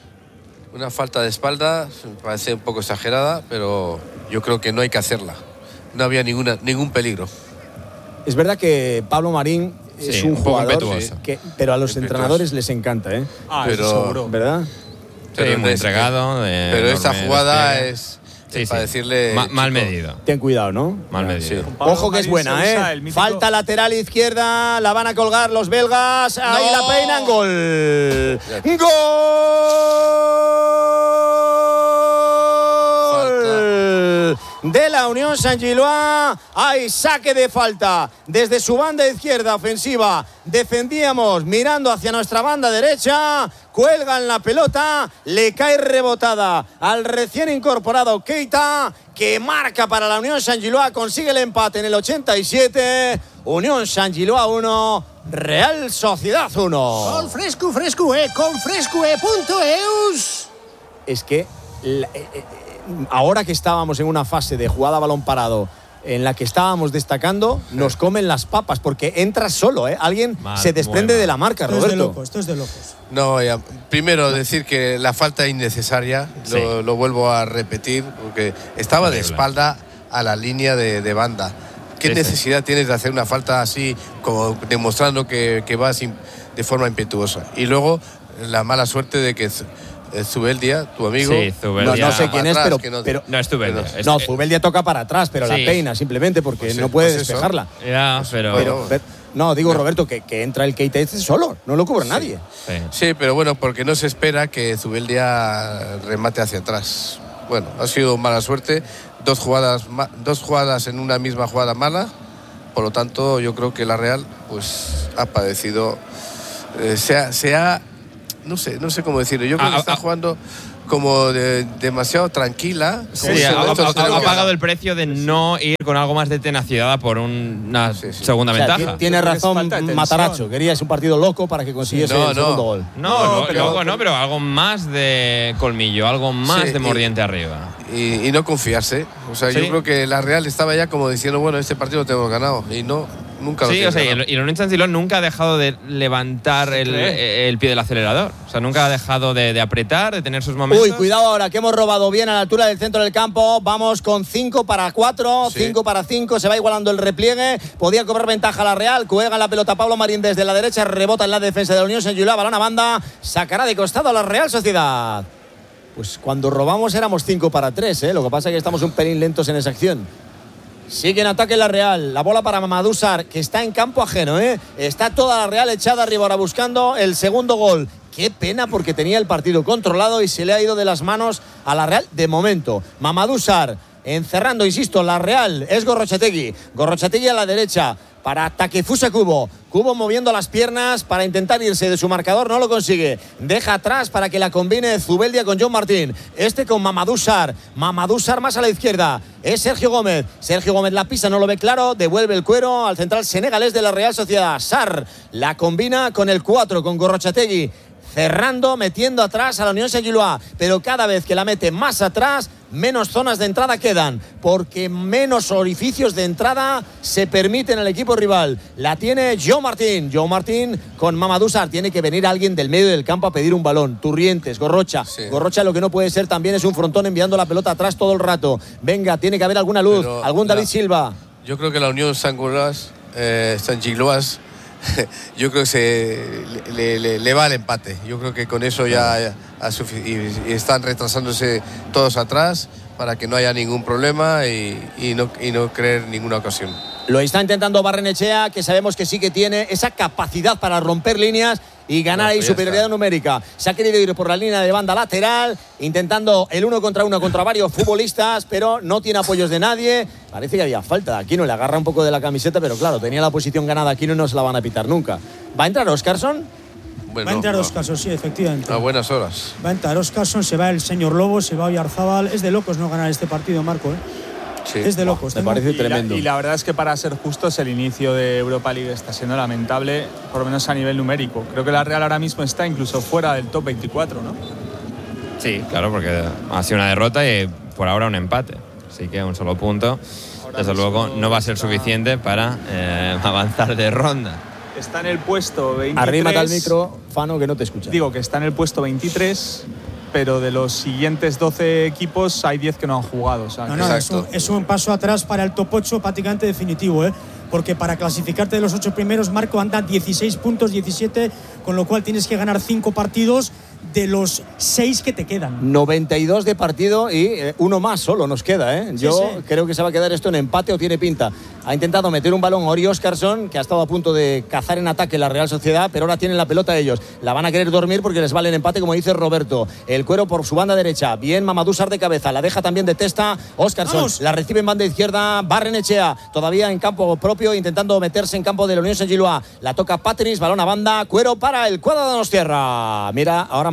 [SPEAKER 5] Una falta de espalda, me parece un poco exagerada, pero yo creo que no hay que hacerla. No había ninguna, ningún peligro.
[SPEAKER 1] Es verdad que Pablo Marín es
[SPEAKER 3] Sí,
[SPEAKER 1] un
[SPEAKER 3] un poco
[SPEAKER 1] jugador
[SPEAKER 3] impetuoso.
[SPEAKER 1] que, pero a los
[SPEAKER 5] Impetuoso.
[SPEAKER 1] entrenadores les encanta, ¿eh?
[SPEAKER 4] Ah,
[SPEAKER 5] Pero-
[SPEAKER 4] eso seguro.
[SPEAKER 1] ¿Verdad?
[SPEAKER 3] Sí, muy
[SPEAKER 5] es-
[SPEAKER 3] entregado. de
[SPEAKER 5] Pero esta
[SPEAKER 3] enorme
[SPEAKER 5] jugada
[SPEAKER 3] despliegue.
[SPEAKER 5] es,
[SPEAKER 3] Sí,
[SPEAKER 5] es para
[SPEAKER 3] sí.
[SPEAKER 5] decirle...
[SPEAKER 3] Ma- mal
[SPEAKER 5] chico,
[SPEAKER 3] medido.
[SPEAKER 1] Ten cuidado, ¿no?
[SPEAKER 3] Mal
[SPEAKER 5] Ya,
[SPEAKER 3] medido.
[SPEAKER 5] sí.
[SPEAKER 4] Pablo
[SPEAKER 1] Ojo que es
[SPEAKER 4] Marín
[SPEAKER 1] buena,
[SPEAKER 4] se usa
[SPEAKER 1] ¿eh?
[SPEAKER 4] el mítico-
[SPEAKER 1] Falta lateral izquierda, la van a colgar los belgas. Ahí
[SPEAKER 5] ¡No!
[SPEAKER 1] la peinan, gol.
[SPEAKER 5] Ya.
[SPEAKER 1] Gol de la Unión Saint-Gilloise. Hay saque de falta desde su banda izquierda ofensiva. Defendíamos mirando hacia nuestra banda derecha. Cuelgan la pelota, le cae rebotada al recién incorporado Keita, que marca para la Unión Saint-Gilloise, consigue el empate en el ochenta y siete. Unión Saint-Gilloise uno, Real Sociedad uno.
[SPEAKER 7] Con fresco, fresco, eh, con frescue punto eus.
[SPEAKER 1] Es que la- eh, eh, ahora que estábamos en una fase de jugada a balón parado en la que estábamos destacando, nos comen las papas, porque entra solo, ¿eh? Alguien
[SPEAKER 3] Mal,
[SPEAKER 1] se desprende de la marca,
[SPEAKER 2] Esto
[SPEAKER 1] Roberto.
[SPEAKER 2] es de locos, esto es de locos.
[SPEAKER 5] No, ya, primero decir que la falta es innecesaria,
[SPEAKER 3] Sí.
[SPEAKER 5] lo, lo vuelvo a repetir, porque estaba de
[SPEAKER 3] Horrible.
[SPEAKER 5] espalda a la línea de, de banda. ¿Qué
[SPEAKER 3] Sí, sí.
[SPEAKER 5] necesidad tienes de hacer una falta así, como demostrando que, que vas im- de forma impetuosa? Y luego la mala suerte de que Z- eh, Zubeldia, tu amigo,
[SPEAKER 3] Sí, Zubeldia.
[SPEAKER 1] No, no sé
[SPEAKER 5] para
[SPEAKER 1] quién es,
[SPEAKER 5] atrás,
[SPEAKER 1] pero-
[SPEAKER 5] que no-
[SPEAKER 1] pero-
[SPEAKER 3] No, es Zubeldia.
[SPEAKER 5] pero-
[SPEAKER 3] Es-
[SPEAKER 1] No,
[SPEAKER 3] eh,
[SPEAKER 1] Zubeldia toca para atrás, pero
[SPEAKER 3] Sí.
[SPEAKER 1] la peina simplemente porque
[SPEAKER 5] Pues sí,
[SPEAKER 1] no puede
[SPEAKER 5] pues eso.
[SPEAKER 1] despejarla.
[SPEAKER 3] Ya, pero.
[SPEAKER 1] Pero, pero- no, digo, Roberto, que, que entra el Keita este solo, no lo cubre nadie.
[SPEAKER 3] sí.
[SPEAKER 5] Sí, pero bueno, porque no se espera que Zubeldia remate hacia atrás. Bueno, ha sido mala suerte, dos jugadas, ma- dos jugadas en una misma jugada mala, por lo tanto yo creo que la Real pues ha padecido, eh, se, ha, se ha, no sé, no sé cómo decirlo, yo creo
[SPEAKER 3] Ah,
[SPEAKER 5] que está
[SPEAKER 3] ah,
[SPEAKER 5] jugando como de- demasiado tranquila.
[SPEAKER 3] Sí,
[SPEAKER 5] como si
[SPEAKER 3] ha,
[SPEAKER 5] el
[SPEAKER 3] ha-
[SPEAKER 5] otro
[SPEAKER 3] ha-
[SPEAKER 5] se lo
[SPEAKER 3] ha
[SPEAKER 5] gana.
[SPEAKER 3] pagado el precio de no ir con algo más de tenacidad por un- una
[SPEAKER 5] Sí, sí.
[SPEAKER 3] segunda
[SPEAKER 1] O sea,
[SPEAKER 3] ventaja.
[SPEAKER 1] ti- tiene
[SPEAKER 4] Yo creo que es
[SPEAKER 1] razón
[SPEAKER 4] falta de tensión.
[SPEAKER 1] Mataracho. Querías un partido loco para que consiguiese
[SPEAKER 5] Sí, no,
[SPEAKER 1] el
[SPEAKER 5] no.
[SPEAKER 1] segundo gol.
[SPEAKER 3] No,
[SPEAKER 5] No,
[SPEAKER 3] lo-
[SPEAKER 5] pero-
[SPEAKER 3] luego no, pero algo más de colmillo, algo más
[SPEAKER 5] Sí,
[SPEAKER 3] de
[SPEAKER 5] y-
[SPEAKER 3] mordiente arriba.
[SPEAKER 5] Y, y no confiarse. O sea,
[SPEAKER 3] Sí.
[SPEAKER 5] yo creo que la Real estaba ya como diciendo, bueno, este partido lo tenemos ganado. Y no, nunca lo
[SPEAKER 3] Sí,
[SPEAKER 5] tiene
[SPEAKER 3] o sea, y
[SPEAKER 5] ganado.
[SPEAKER 3] el, y el Unión San Silón nunca ha dejado de levantar el, el pie del acelerador. O sea, nunca ha dejado de, de apretar, de tener sus momentos.
[SPEAKER 1] Uy, cuidado ahora, que hemos robado bien a la altura del centro del campo. Vamos con cinco para cuatro,
[SPEAKER 5] Sí.
[SPEAKER 1] cinco para cinco. Se va igualando el repliegue. Podía cobrar ventaja la Real. Juega la pelota Pablo Marín desde la derecha. Rebota en la defensa de la Unión Saint-Gilloise. Balón a banda. Sacará de costado a la Real Sociedad. Pues cuando robamos éramos cinco para tres, ¿eh? Lo que pasa es que estamos un pelín lentos en esa acción. Sigue en ataque la Real. La bola para Mamadou Sarr, que está en campo ajeno, ¿eh? Está toda la Real echada arriba ahora buscando el segundo gol. Qué pena porque tenía el partido controlado y se le ha ido de las manos a la Real de momento. Mamadou Sarr encerrando, insisto, la Real es Gorrochategui. Gorrochategui a la derecha para Takefusa Kubo. Kubo moviendo las piernas para intentar irse de su marcador, no lo consigue. Deja atrás para que la combine Zubeldia con John Martín. Este con Mamadou Sarr. Mamadou Sarr más a la izquierda. Es Sergio Gómez. Sergio Gómez la pisa, no lo ve claro. Devuelve el cuero al central senegalés de la Real Sociedad. Sarr la combina con el cuatro, con Gorrochategui. Cerrando, metiendo atrás a la Unión Saint-Gilloise, pero cada vez que la mete más atrás, menos zonas de entrada quedan, porque menos orificios de entrada se permiten al equipo rival. La tiene Joe Martín, Joe Martín con Mamadou Sarr. Tiene que venir alguien del medio del campo a pedir un balón. Turrientes, Gorrocha,
[SPEAKER 5] Sí.
[SPEAKER 1] Gorrocha lo que no puede ser también es un frontón enviando la pelota atrás todo el rato. Venga, tiene que haber alguna luz,
[SPEAKER 5] Pero
[SPEAKER 1] algún
[SPEAKER 5] la-
[SPEAKER 1] David Silva.
[SPEAKER 5] Yo creo que la Unión Saint-Gilloise, eh, Saint-Gilloise, yo creo que se le, le- le va al empate. Yo creo que con eso ya, ya ha sufi- y, y están retrasándose todos atrás para que no haya ningún problema y, y no, y no creer ninguna ocasión.
[SPEAKER 1] Lo está intentando Barrenechea, que sabemos que sí que tiene esa capacidad para romper líneas y ganar
[SPEAKER 5] No,
[SPEAKER 1] ahí
[SPEAKER 5] pues ya
[SPEAKER 1] superioridad
[SPEAKER 5] está.
[SPEAKER 1] numérica. Se ha querido ir por la línea de banda lateral, intentando el uno contra uno contra varios futbolistas, pero no tiene apoyos de nadie. Parece que había falta. Aquino le agarra un poco de la camiseta, pero claro, tenía la posición ganada Aquino y no se la van a pitar nunca. ¿Va a entrar Oscarson?
[SPEAKER 5] Bueno,
[SPEAKER 2] Va a entrar
[SPEAKER 5] no,
[SPEAKER 2] dos casos, sí, efectivamente.
[SPEAKER 5] a buenas horas.
[SPEAKER 2] Va a entrar Oscarson, se va el señor Lobo, se va Oyarzábal. Es de locos no ganar este partido, Marco, ¿eh?
[SPEAKER 5] Sí.
[SPEAKER 2] Es de locos.
[SPEAKER 1] Me
[SPEAKER 2] Tengo-
[SPEAKER 1] parece
[SPEAKER 4] Y la,
[SPEAKER 1] tremendo.
[SPEAKER 4] y la verdad es que para ser justos el inicio de Europa League está siendo lamentable, por lo menos a nivel numérico. Creo que la Real ahora mismo está incluso fuera del top veinticuatro, ¿no?
[SPEAKER 3] Sí, claro, porque ha sido una derrota y por ahora un empate. Así que un solo punto, desde luego, no va a ser suficiente para eh, avanzar de ronda.
[SPEAKER 4] Está en el puesto veintitrés.
[SPEAKER 1] Arrímate al micro, Fano, que no te escucha.
[SPEAKER 4] Digo que está en el puesto veintitrés, pero de los siguientes doce equipos hay diez que no han jugado. O sea,
[SPEAKER 2] No,
[SPEAKER 4] que-
[SPEAKER 2] no, es
[SPEAKER 5] Exacto.
[SPEAKER 2] un, es un paso atrás para el top ocho prácticamente definitivo, ¿eh? Porque para clasificarte de los ocho primeros, Marco anda dieciséis puntos, diecisiete, con lo cual tienes que ganar cinco partidos de los seis que te quedan.
[SPEAKER 1] noventa y dos de partido y eh, uno más solo nos queda, ¿eh?
[SPEAKER 2] Sí,
[SPEAKER 1] Yo
[SPEAKER 2] sí.
[SPEAKER 1] creo que se va a quedar esto en empate o tiene pinta. Ha intentado meter un balón Ori Oscarson, que ha estado a punto de cazar en ataque la Real Sociedad, pero ahora tienen la pelota ellos. La van a querer dormir porque les vale el empate, como dice Roberto. El cuero por su banda derecha. Bien Mamadou Sarr de cabeza. La deja también de testa Oscarson.
[SPEAKER 2] Vamos.
[SPEAKER 1] La recibe en banda izquierda Barrenechea. Todavía en campo propio, intentando meterse en campo de la Unión Saint-Gilloise. La toca Patrice, balón a banda. Cuero para el cuadro de Donostierra. Mira, ahora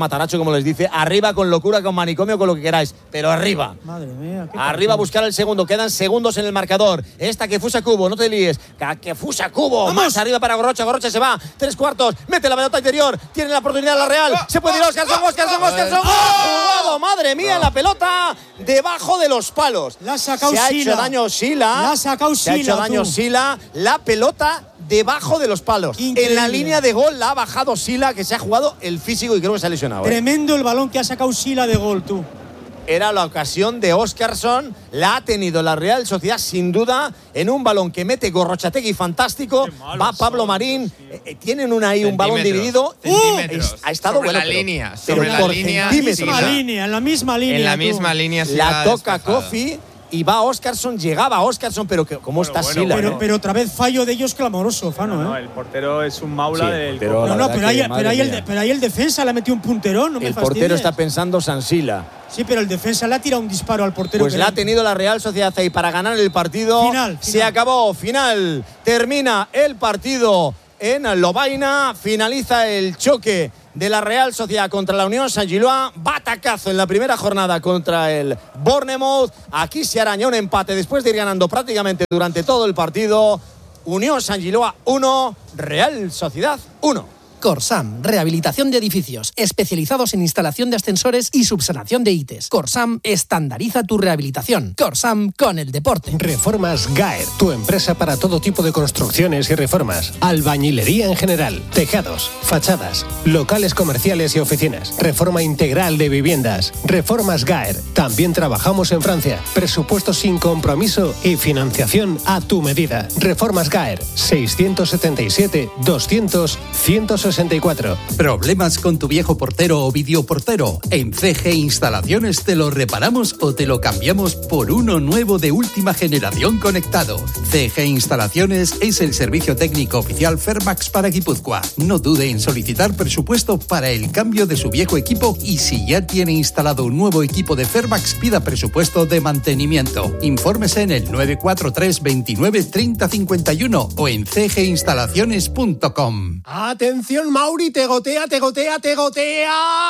[SPEAKER 1] Matarazzo, como les dice, arriba con locura, con manicomio, con lo que queráis, pero arriba.
[SPEAKER 2] Madre mía.
[SPEAKER 1] Arriba a buscar el segundo, quedan segundos en el marcador. Esta que fusa Cubo, no te líes. Que fusa Cubo,
[SPEAKER 2] ¡vamos!
[SPEAKER 1] Más arriba para Gorrocha, Gorrocha se va, tres cuartos, mete la pelota interior, tiene la oportunidad la Real, se puede ir Óscarson, Óscarson, Óscarson, jugado, madre mía, la pelota debajo de los palos.
[SPEAKER 2] La ha sacado
[SPEAKER 1] Se ha
[SPEAKER 2] Sila.
[SPEAKER 1] hecho daño Sila.
[SPEAKER 2] La ha sacado
[SPEAKER 1] Se ha
[SPEAKER 2] Sila,
[SPEAKER 1] hecho daño
[SPEAKER 2] tú.
[SPEAKER 1] Sila, la pelota debajo de los palos.
[SPEAKER 2] Increíble.
[SPEAKER 1] En la línea de gol la ha bajado Sila, que se ha jugado el físico y creo que se ha lesionado. ¿eh?
[SPEAKER 2] Tremendo el balón que ha sacado Sila de gol, tú.
[SPEAKER 1] Era la ocasión de Óscarson, la ha tenido la Real Sociedad sin duda en un balón que mete Gorrochategui fantástico, va Pablo son, Marín, eh, tienen una ahí un balón dividido,
[SPEAKER 3] centímetros,
[SPEAKER 1] uh, ha estado
[SPEAKER 3] sobre
[SPEAKER 1] bueno,
[SPEAKER 3] la
[SPEAKER 1] pero,
[SPEAKER 3] línea,
[SPEAKER 1] pero
[SPEAKER 3] sobre la
[SPEAKER 1] por
[SPEAKER 3] línea,
[SPEAKER 1] centímetros.
[SPEAKER 2] En la misma línea, en la misma línea.
[SPEAKER 3] En la
[SPEAKER 2] tú.
[SPEAKER 3] misma línea se
[SPEAKER 1] La
[SPEAKER 3] ha
[SPEAKER 1] toca
[SPEAKER 3] despejado.
[SPEAKER 1] Kofi y va Óscarson, llegaba Óscarson, pero que, ¿cómo
[SPEAKER 4] Bueno,
[SPEAKER 1] está
[SPEAKER 4] bueno,
[SPEAKER 1] Sila?
[SPEAKER 2] Pero,
[SPEAKER 1] ¿no?
[SPEAKER 2] pero otra vez fallo de ellos clamoroso, Fano, ¿eh?
[SPEAKER 4] No, el portero es un maula
[SPEAKER 1] Sí,
[SPEAKER 4] del
[SPEAKER 1] portero,
[SPEAKER 4] Copa.
[SPEAKER 1] la
[SPEAKER 2] No, no,
[SPEAKER 1] verdad
[SPEAKER 2] pero
[SPEAKER 1] que,
[SPEAKER 2] ahí,
[SPEAKER 1] madre
[SPEAKER 2] pero, ahí el,
[SPEAKER 1] mía.
[SPEAKER 2] de- pero ahí el defensa le ha metido un punterón, no me
[SPEAKER 1] El
[SPEAKER 2] fastidies.
[SPEAKER 1] portero está pensando Sansila.
[SPEAKER 2] Sí, pero el defensa le ha tirado un disparo al portero.
[SPEAKER 1] Pues
[SPEAKER 2] que
[SPEAKER 1] la
[SPEAKER 2] le-
[SPEAKER 1] ha tenido la Real Sociedad ahí para ganar el partido.
[SPEAKER 2] Final,
[SPEAKER 1] Se
[SPEAKER 2] final.
[SPEAKER 1] acabó, final. Termina el partido en Lovaina. Finaliza el choque de la Real Sociedad contra la Unión Saint-Gilloise. Batacazo en la primera jornada contra el Bournemouth. Aquí se arañó un empate después de ir ganando prácticamente durante todo el partido. Unión Saint-Gilloise uno, Real Sociedad uno.
[SPEAKER 6] Corsam, rehabilitación de edificios, especializados en instalación de ascensores y subsanación de I T E S. Corsam estandariza tu rehabilitación. Corsam con el deporte.
[SPEAKER 7] Reformas Gaer, tu empresa para todo tipo de construcciones y reformas. Albañilería en general, tejados, fachadas, locales comerciales y oficinas. Reforma integral de viviendas. Reformas Gaer. También trabajamos en Francia. Presupuesto sin compromiso y financiación a tu medida. Reformas Gaer. seiscientos setenta y siete, doscientos, ciento sesenta y cuatro.
[SPEAKER 8] ¿Problemas con tu viejo portero o videoportero? En C G Instalaciones te lo reparamos o te lo cambiamos por uno nuevo de última generación conectado. C G Instalaciones es el servicio técnico oficial Fermax para Guipúzcoa. No dude en solicitar presupuesto para el cambio de su viejo equipo y si ya tiene instalado un nuevo equipo de Fermax, pida presupuesto de mantenimiento. Infórmese en el nueve cuatro tres veintinueve treinta cincuenta y uno o en c g instalaciones punto com.
[SPEAKER 7] ¡Atención, Mauri! ¡Te gotea, te gotea, te gotea!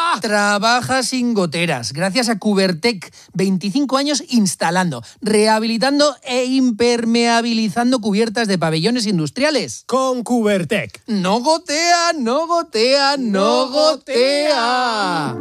[SPEAKER 6] Trabaja sin goteras, gracias a Cubertec. veinticinco años instalando, rehabilitando e impermeabilizando cubiertas de pabellones industriales.
[SPEAKER 7] Con Cubertec.
[SPEAKER 6] No gotea, no gotea, no gotea.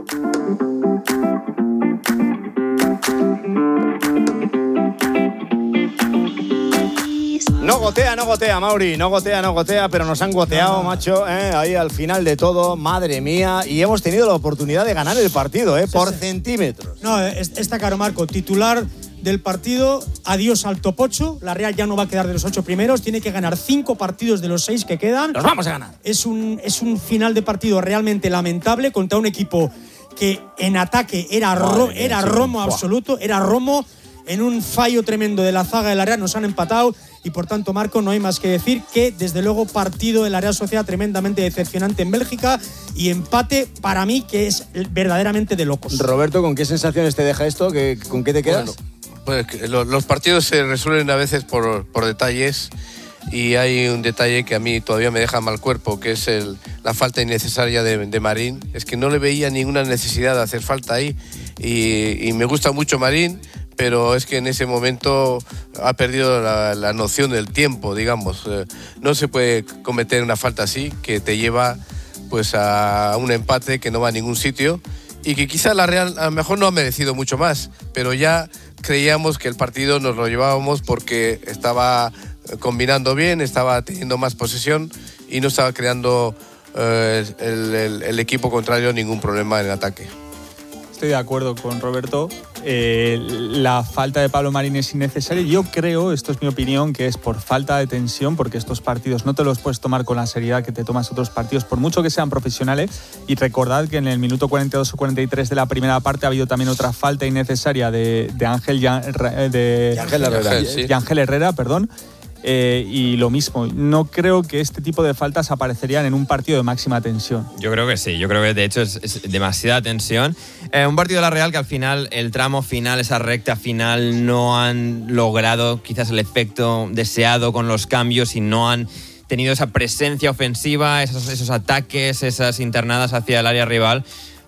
[SPEAKER 1] No gotea, no gotea, Mauri, no gotea, no gotea, pero nos han goteado, macho, ¿eh? Ahí al final de todo, madre mía, y hemos tenido la oportunidad de ganar el partido, ¿eh? Por centímetros.
[SPEAKER 2] No, es- está claro, Marco. Titular del partido, adiós al top ocho. La Real ya no va a quedar de los ocho primeros. Tiene que ganar cinco partidos de los seis que quedan.
[SPEAKER 1] Los vamos a ganar.
[SPEAKER 2] Es un, es un final de partido realmente lamentable contra un equipo que en ataque era, ro-
[SPEAKER 1] Madre mía,
[SPEAKER 2] era
[SPEAKER 1] sí.
[SPEAKER 2] romo
[SPEAKER 1] Buah.
[SPEAKER 2] absoluto, era romo. En un fallo tremendo de la zaga de la Real nos han empatado y por tanto, Marco, no hay más que decir que desde luego partido de la Real Sociedad tremendamente decepcionante en Bélgica y empate para mí que es verdaderamente de locos.
[SPEAKER 1] Roberto, ¿con qué sensaciones te deja esto? ¿Qué- ¿Con qué te quedas?
[SPEAKER 5] Bueno, pues que lo- los partidos se resuelven a veces por, por detalles y hay un detalle que a mí todavía me deja mal cuerpo, que es el, la falta innecesaria de, de Marín. Es que no le veía ninguna necesidad de hacer falta ahí y, y me gusta mucho Marín, pero es que en ese momento ha perdido la, la noción del tiempo, digamos. Eh, no se puede cometer una falta así que te lleva pues a un empate que no va a ningún sitio y que quizá la Real a lo mejor no ha merecido mucho más, pero ya creíamos que el partido nos lo llevábamos porque estaba combinando bien, estaba teniendo más posesión y no estaba creando eh, el, el- el equipo contrario ningún problema en el ataque.
[SPEAKER 4] Estoy de acuerdo con Roberto. Eh, la falta de Pablo Marín es innecesaria. Yo creo, esto es mi opinión, que es por falta de tensión, porque estos partidos no te los puedes tomar con la seriedad que te tomas otros partidos, por mucho que sean profesionales. Y recordad que en el minuto cuarenta y dos o cuarenta y tres de la primera parte ha habido también otra falta innecesaria de, de Ángel Ya- de,
[SPEAKER 1] De Ángel Herrera.
[SPEAKER 5] Ángel, sí.
[SPEAKER 4] de Ángel Herrera, perdón. Eh, y lo mismo, no creo que este tipo de faltas aparecerían en un partido de máxima tensión.
[SPEAKER 3] Yo creo que sí, yo creo que de hecho es, es demasiada tensión. Eh, un partido de la Real que al final, el tramo final, esa recta final, no han logrado quizás el efecto deseado con los cambios y no han tenido esa presencia ofensiva, esos, esos ataques, esas internadas hacia el área rival.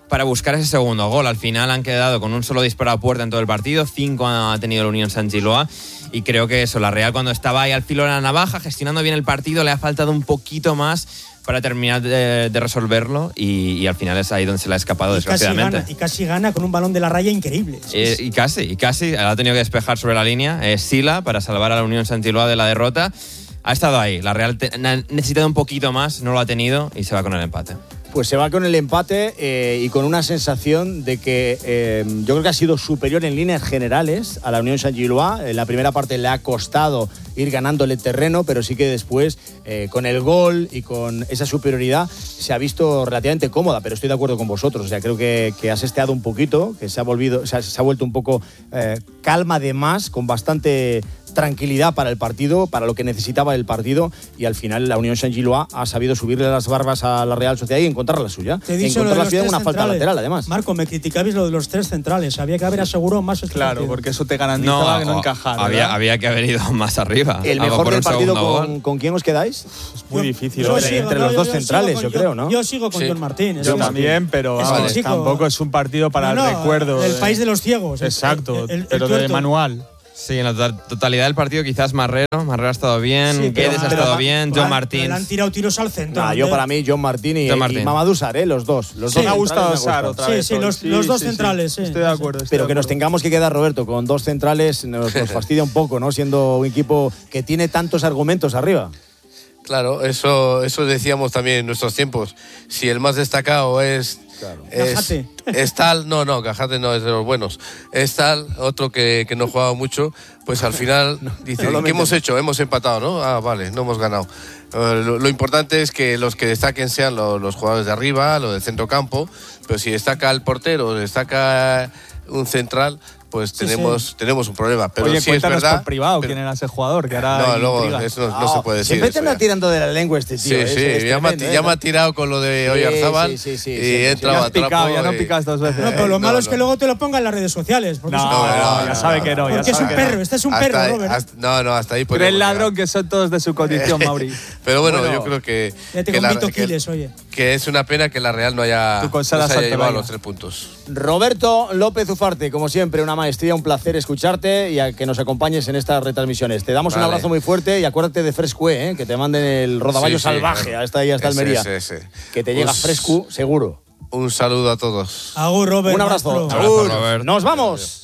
[SPEAKER 3] para buscar ese segundo gol. Al final han quedado con un solo disparo a puerta en todo el partido, cinco ha tenido el Unión Saint-Gilloise, y creo que eso, la Real cuando estaba ahí al filo de la navaja, gestionando bien el partido, le ha faltado un poquito más para terminar de, de resolverlo, y, y al final es ahí donde se le ha escapado,
[SPEAKER 2] y
[SPEAKER 3] desgraciadamente.
[SPEAKER 2] Casi gana, y casi gana con un balón de la raya increíble.
[SPEAKER 3] Eh, y casi, y casi, ha tenido que despejar sobre la línea eh, Sila para salvar a la Unión Saint-Gilloise de la derrota. Ha estado ahí, la Real te, ha necesitado un poquito más, no lo ha tenido y se va con el empate.
[SPEAKER 1] Pues se va con el empate eh, y con una sensación de que eh, yo creo que ha sido superior en líneas generales a la Unión Saint-Gilloise. En la primera parte le ha costado ir ganándole terreno, pero sí que después, eh, con el gol y con esa superioridad, se ha visto relativamente cómoda. Pero estoy de acuerdo con vosotros. O sea, creo que, que ha sesteado un poquito, que se ha, volvido, se ha, se ha vuelto un poco eh, calma de más, con bastante tranquilidad para el partido, para lo que necesitaba el partido, y al final la Unión Saint-Gilloise ha sabido subirle las barbas a la Real Sociedad y encontrar la suya.
[SPEAKER 2] Te he dicho
[SPEAKER 1] encontrar
[SPEAKER 2] lo de
[SPEAKER 1] la suya en una falta
[SPEAKER 2] centrales.
[SPEAKER 1] lateral, además.
[SPEAKER 2] Marco, me criticabais lo de los tres centrales. Había que haber asegurado más este
[SPEAKER 4] Claro,
[SPEAKER 2] partido.
[SPEAKER 4] porque eso te garantizaba
[SPEAKER 3] No,
[SPEAKER 4] que no encajara.
[SPEAKER 3] había, había que haber ido más arriba.
[SPEAKER 1] El
[SPEAKER 3] A
[SPEAKER 1] mejor
[SPEAKER 3] por
[SPEAKER 1] del
[SPEAKER 3] un
[SPEAKER 1] partido,
[SPEAKER 3] segundo
[SPEAKER 1] con,
[SPEAKER 3] gol.
[SPEAKER 1] ¿con quién os quedáis?
[SPEAKER 4] Es muy
[SPEAKER 2] Yo-
[SPEAKER 4] difícil.
[SPEAKER 2] yo
[SPEAKER 4] hombre.
[SPEAKER 2] sigo,
[SPEAKER 1] entre
[SPEAKER 2] no,
[SPEAKER 1] los
[SPEAKER 2] yo-
[SPEAKER 1] dos
[SPEAKER 2] yo sigo
[SPEAKER 1] centrales,
[SPEAKER 2] con
[SPEAKER 1] yo
[SPEAKER 2] John-
[SPEAKER 1] creo, ¿no?
[SPEAKER 2] Yo sigo con
[SPEAKER 5] Sí.
[SPEAKER 2] John Martín.
[SPEAKER 4] Yo
[SPEAKER 2] eso sí.
[SPEAKER 4] también, pero
[SPEAKER 2] Es
[SPEAKER 4] vamos,
[SPEAKER 2] físico.
[SPEAKER 4] tampoco es un partido para
[SPEAKER 2] No,
[SPEAKER 4] el
[SPEAKER 2] no,
[SPEAKER 4] recuerdo.
[SPEAKER 2] El
[SPEAKER 4] de-
[SPEAKER 2] país de los ciegos. el-
[SPEAKER 4] Exacto,
[SPEAKER 2] el- el- el
[SPEAKER 4] pero de
[SPEAKER 2] tuerto.
[SPEAKER 4] manual.
[SPEAKER 3] Sí, en la total- totalidad del partido quizás Marrero. Marrero ha estado bien,
[SPEAKER 2] Sí, pero-
[SPEAKER 3] Guedes ha
[SPEAKER 2] pero-
[SPEAKER 3] estado bien,
[SPEAKER 2] pero
[SPEAKER 3] John
[SPEAKER 2] han-
[SPEAKER 3] Martín.
[SPEAKER 2] pero Le han tirado tiros al centro.
[SPEAKER 1] Nah,
[SPEAKER 2] ¿no?
[SPEAKER 1] yo para mí, John Martín y,
[SPEAKER 3] John
[SPEAKER 1] y
[SPEAKER 3] Martín.
[SPEAKER 1] Mamadou Sarr, ¿eh? los dos. Los
[SPEAKER 2] Sí,
[SPEAKER 1] dos
[SPEAKER 2] me
[SPEAKER 4] ha
[SPEAKER 1] centrales
[SPEAKER 4] gustado
[SPEAKER 1] me
[SPEAKER 4] Sar
[SPEAKER 1] gustan.
[SPEAKER 4] otra
[SPEAKER 2] Sí,
[SPEAKER 4] vez.
[SPEAKER 2] sí,
[SPEAKER 4] hoy.
[SPEAKER 2] los- los dos centrales, sí.
[SPEAKER 4] Estoy de acuerdo. estoy
[SPEAKER 1] Pero
[SPEAKER 4] de
[SPEAKER 1] que nos
[SPEAKER 4] acuerdo.
[SPEAKER 1] tengamos que quedar, Roberto, con dos centrales nos, nos fastidia un poco, ¿no? Siendo un equipo que tiene tantos argumentos arriba.
[SPEAKER 5] Claro, eso, eso decíamos también en nuestros tiempos. Si el más destacado es, es,
[SPEAKER 2] Cajate.
[SPEAKER 5] es tal, no, no, Cajate no es de los buenos, es tal, otro que, que no ha jugado mucho, pues al final dice,
[SPEAKER 1] no lo
[SPEAKER 5] ¿qué hemos
[SPEAKER 1] metemos.
[SPEAKER 5] hecho? Hemos empatado, ¿no? Ah, vale, no hemos ganado. Eh, lo, lo importante es que los que destaquen sean lo- los jugadores de arriba, los del centro campo, pero si destaca el portero, destaca un central, pues
[SPEAKER 2] Sí,
[SPEAKER 5] tenemos,
[SPEAKER 2] sí.
[SPEAKER 5] tenemos un problema. Pero
[SPEAKER 4] Oye,
[SPEAKER 5] sí es
[SPEAKER 4] cuéntanos
[SPEAKER 5] verdad.
[SPEAKER 4] por privado
[SPEAKER 5] pero-
[SPEAKER 4] quién era ese jugador, que ahora
[SPEAKER 5] no,
[SPEAKER 4] hay
[SPEAKER 5] luego
[SPEAKER 4] intriga.
[SPEAKER 5] eso no, no se puede decir.
[SPEAKER 1] Siempre te
[SPEAKER 5] eso
[SPEAKER 1] anda
[SPEAKER 5] ya.
[SPEAKER 1] tirando de la lengua este
[SPEAKER 5] Sí,
[SPEAKER 1] tío. es-
[SPEAKER 5] sí,
[SPEAKER 1] es
[SPEAKER 5] ya, me, ha-
[SPEAKER 1] tremendo,
[SPEAKER 5] ya
[SPEAKER 1] ¿eh?
[SPEAKER 5] me ha tirado con lo de
[SPEAKER 1] Sí,
[SPEAKER 5] Oyarzábal
[SPEAKER 1] sí, sí, sí,
[SPEAKER 5] y
[SPEAKER 1] sí,
[SPEAKER 5] he
[SPEAKER 1] sí.
[SPEAKER 5] entrado
[SPEAKER 4] Ya
[SPEAKER 5] a
[SPEAKER 4] has picado,
[SPEAKER 5] trapo
[SPEAKER 4] ya no
[SPEAKER 5] y-
[SPEAKER 4] picas dos veces.
[SPEAKER 2] No, pero lo
[SPEAKER 5] No,
[SPEAKER 2] malo
[SPEAKER 5] no,
[SPEAKER 2] es que
[SPEAKER 5] no.
[SPEAKER 2] luego te lo pongan en las redes sociales. Porque
[SPEAKER 4] No,
[SPEAKER 2] es un,
[SPEAKER 5] no,
[SPEAKER 4] no,
[SPEAKER 5] no,
[SPEAKER 4] ya sabe
[SPEAKER 5] no,
[SPEAKER 4] que no. ya
[SPEAKER 2] porque es
[SPEAKER 4] sabe
[SPEAKER 2] un
[SPEAKER 4] que
[SPEAKER 2] perro.
[SPEAKER 4] no.
[SPEAKER 2] Este es un
[SPEAKER 5] Hasta
[SPEAKER 2] perro,
[SPEAKER 5] ahí-
[SPEAKER 2] Robert.
[SPEAKER 5] hasta- no, no, hasta ahí
[SPEAKER 4] Pero el
[SPEAKER 5] podemos
[SPEAKER 4] ladrón
[SPEAKER 5] llegar.
[SPEAKER 4] que son todos de su condición, Mauri.
[SPEAKER 5] Pero bueno,
[SPEAKER 1] Bueno,
[SPEAKER 5] yo creo que,
[SPEAKER 2] Fíjate
[SPEAKER 5] que,
[SPEAKER 2] con
[SPEAKER 5] la-
[SPEAKER 2] Vito
[SPEAKER 5] que-
[SPEAKER 2] Quiles, oye.
[SPEAKER 5] que es una pena que la Real no haya,
[SPEAKER 4] Tú con
[SPEAKER 5] no
[SPEAKER 4] Sara
[SPEAKER 5] se haya
[SPEAKER 4] Santolaya.
[SPEAKER 5] llevado los tres puntos.
[SPEAKER 1] Roberto López Ufarte, como siempre, una maestría, un placer escucharte y a que nos acompañes en estas retransmisiones. Te damos un
[SPEAKER 5] Vale.
[SPEAKER 1] abrazo muy fuerte y acuérdate de Frescue, ¿eh? Que te manden el rodaballo
[SPEAKER 5] Sí, sí,
[SPEAKER 1] salvaje
[SPEAKER 5] claro.
[SPEAKER 1] hasta ahí, hasta
[SPEAKER 5] Ese,
[SPEAKER 1] Almería.
[SPEAKER 5] ese, ese.
[SPEAKER 1] Que te llega
[SPEAKER 5] Un-
[SPEAKER 1] Frescu, seguro.
[SPEAKER 5] Un saludo a todos.
[SPEAKER 2] Agur, Robert.
[SPEAKER 1] Un abrazo.
[SPEAKER 2] maestro.
[SPEAKER 3] Abrazo,
[SPEAKER 1] Agur.
[SPEAKER 3] Robert.
[SPEAKER 1] Nos vamos.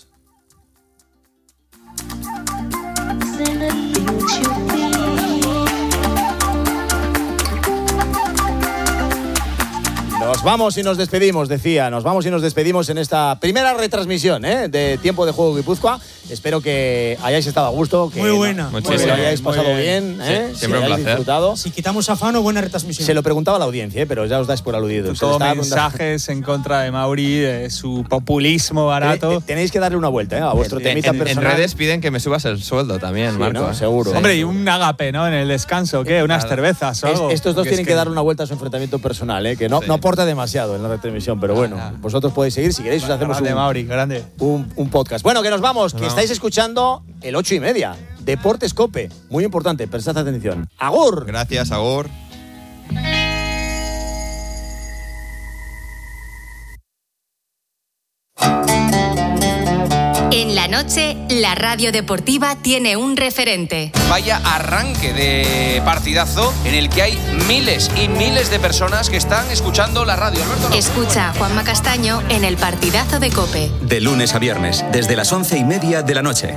[SPEAKER 1] Nos vamos y nos despedimos, decía. Nos vamos y nos despedimos en esta primera retransmisión, ¿eh? De Tiempo de Juego Guipúzcoa. Espero que hayáis estado a gusto, que,
[SPEAKER 2] Muy buena.
[SPEAKER 1] que
[SPEAKER 3] Muchísimo.
[SPEAKER 1] lo hayáis
[SPEAKER 4] Muy
[SPEAKER 1] pasado
[SPEAKER 4] bien.
[SPEAKER 1] bien, ¿eh?
[SPEAKER 3] Sí, siempre un
[SPEAKER 1] hayáis
[SPEAKER 3] placer.
[SPEAKER 1] disfrutado.
[SPEAKER 2] Si quitamos a Fano, buena retransmisión.
[SPEAKER 1] Se lo preguntaba a la audiencia, ¿eh? Pero ya os dais por aludidos. Se le
[SPEAKER 4] Todo
[SPEAKER 1] estaba preguntando-
[SPEAKER 4] mensajes en contra de Mauri, de su populismo barato.
[SPEAKER 1] Tenéis- Tenéis que darle una vuelta, ¿eh? A vuestro
[SPEAKER 3] En,
[SPEAKER 1] temita
[SPEAKER 3] en- en
[SPEAKER 1] personal.
[SPEAKER 3] redes piden que me subas el sueldo también,
[SPEAKER 1] Sí,
[SPEAKER 3] Marco.
[SPEAKER 1] ¿no?
[SPEAKER 3] ¿eh?
[SPEAKER 1] Seguro.
[SPEAKER 3] Sí.
[SPEAKER 4] Hombre, y un agape, ¿no? En el descanso, ¿qué? Unas
[SPEAKER 3] Claro.
[SPEAKER 4] cervezas o
[SPEAKER 1] Es-
[SPEAKER 4] algo.
[SPEAKER 1] estos dos
[SPEAKER 4] Porque
[SPEAKER 1] tienen
[SPEAKER 4] es
[SPEAKER 1] que, dar una vuelta a su enfrentamiento personal, ¿eh? Que no,
[SPEAKER 3] Sí.
[SPEAKER 1] no aporta demasiado en la retransmisión, pero bueno,
[SPEAKER 4] Nada.
[SPEAKER 1] vosotros podéis seguir si queréis, os hacemos
[SPEAKER 4] Grande,
[SPEAKER 1] un,
[SPEAKER 4] Mauri, grande.
[SPEAKER 1] un, un podcast. Bueno, que nos vamos, que
[SPEAKER 3] vamos.
[SPEAKER 1] estáis escuchando el ocho y media. Deportes Cope, muy importante, prestad atención. ¡Agur!
[SPEAKER 3] Gracias, Agur.
[SPEAKER 9] En la noche, la radio deportiva tiene un referente.
[SPEAKER 10] Vaya arranque de partidazo en el que hay miles y miles de personas que están escuchando la radio. Alberto, no.
[SPEAKER 9] Escucha a Juanma Castaño en el partidazo de COPE.
[SPEAKER 11] De lunes a viernes, desde las once y media de la noche.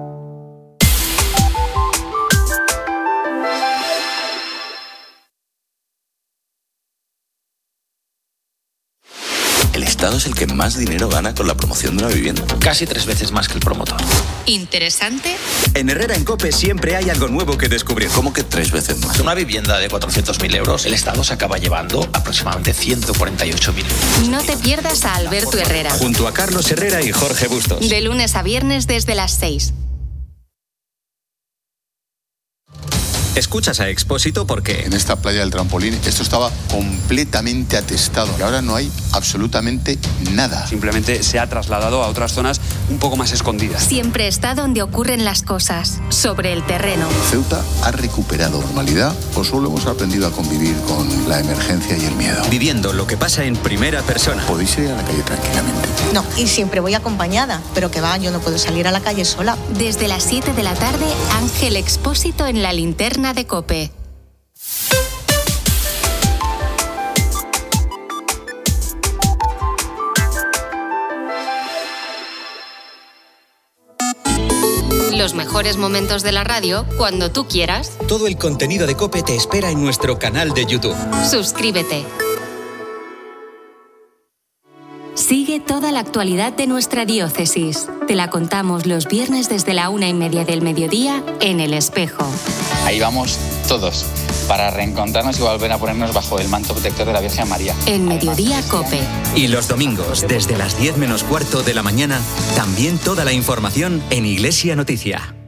[SPEAKER 12] El Estado es el que más dinero gana con la promoción de una vivienda. Casi tres veces más que el promotor.
[SPEAKER 9] ¿Interesante?
[SPEAKER 11] En Herrera en Cope siempre hay algo nuevo que descubrir.
[SPEAKER 12] ¿Cómo que tres veces más? Una vivienda de cuatrocientos mil euros, el Estado se acaba llevando aproximadamente ciento cuarenta y ocho mil euros.
[SPEAKER 9] No te pierdas a Alberto Herrera.
[SPEAKER 11] Junto a Carlos Herrera y Jorge Bustos.
[SPEAKER 9] De lunes a viernes desde las seis.
[SPEAKER 11] Escuchas a Expósito porque...
[SPEAKER 13] En esta playa del trampolín esto estaba completamente atestado y ahora no hay absolutamente nada.
[SPEAKER 14] Simplemente se ha trasladado a otras zonas un poco más escondidas.
[SPEAKER 9] Siempre está donde ocurren las cosas, sobre el terreno.
[SPEAKER 13] ¿Ceuta ha recuperado normalidad o solo hemos aprendido a convivir con la emergencia y el miedo?
[SPEAKER 11] Viviendo lo que pasa en primera persona.
[SPEAKER 13] Podéis ir a la calle tranquilamente.
[SPEAKER 15] No, y siempre voy acompañada, pero que va, yo no puedo salir a la calle sola.
[SPEAKER 9] Desde las siete de la tarde, Ángel Expósito en la linterna de COPE. Los mejores momentos de la radio cuando tú quieras.
[SPEAKER 11] Todo el contenido de COPE te espera en nuestro canal de YouTube.
[SPEAKER 9] Suscríbete. Sigue toda la actualidad de nuestra diócesis. Te la contamos los viernes desde la una y media del mediodía en El Espejo.
[SPEAKER 16] Ahí vamos todos, para reencontrarnos y volver a ponernos bajo el manto protector de la Virgen María.
[SPEAKER 9] En Mediodía COPE.
[SPEAKER 11] Y los domingos, desde las diez menos cuarto de la mañana, también toda la información en Iglesia Noticia.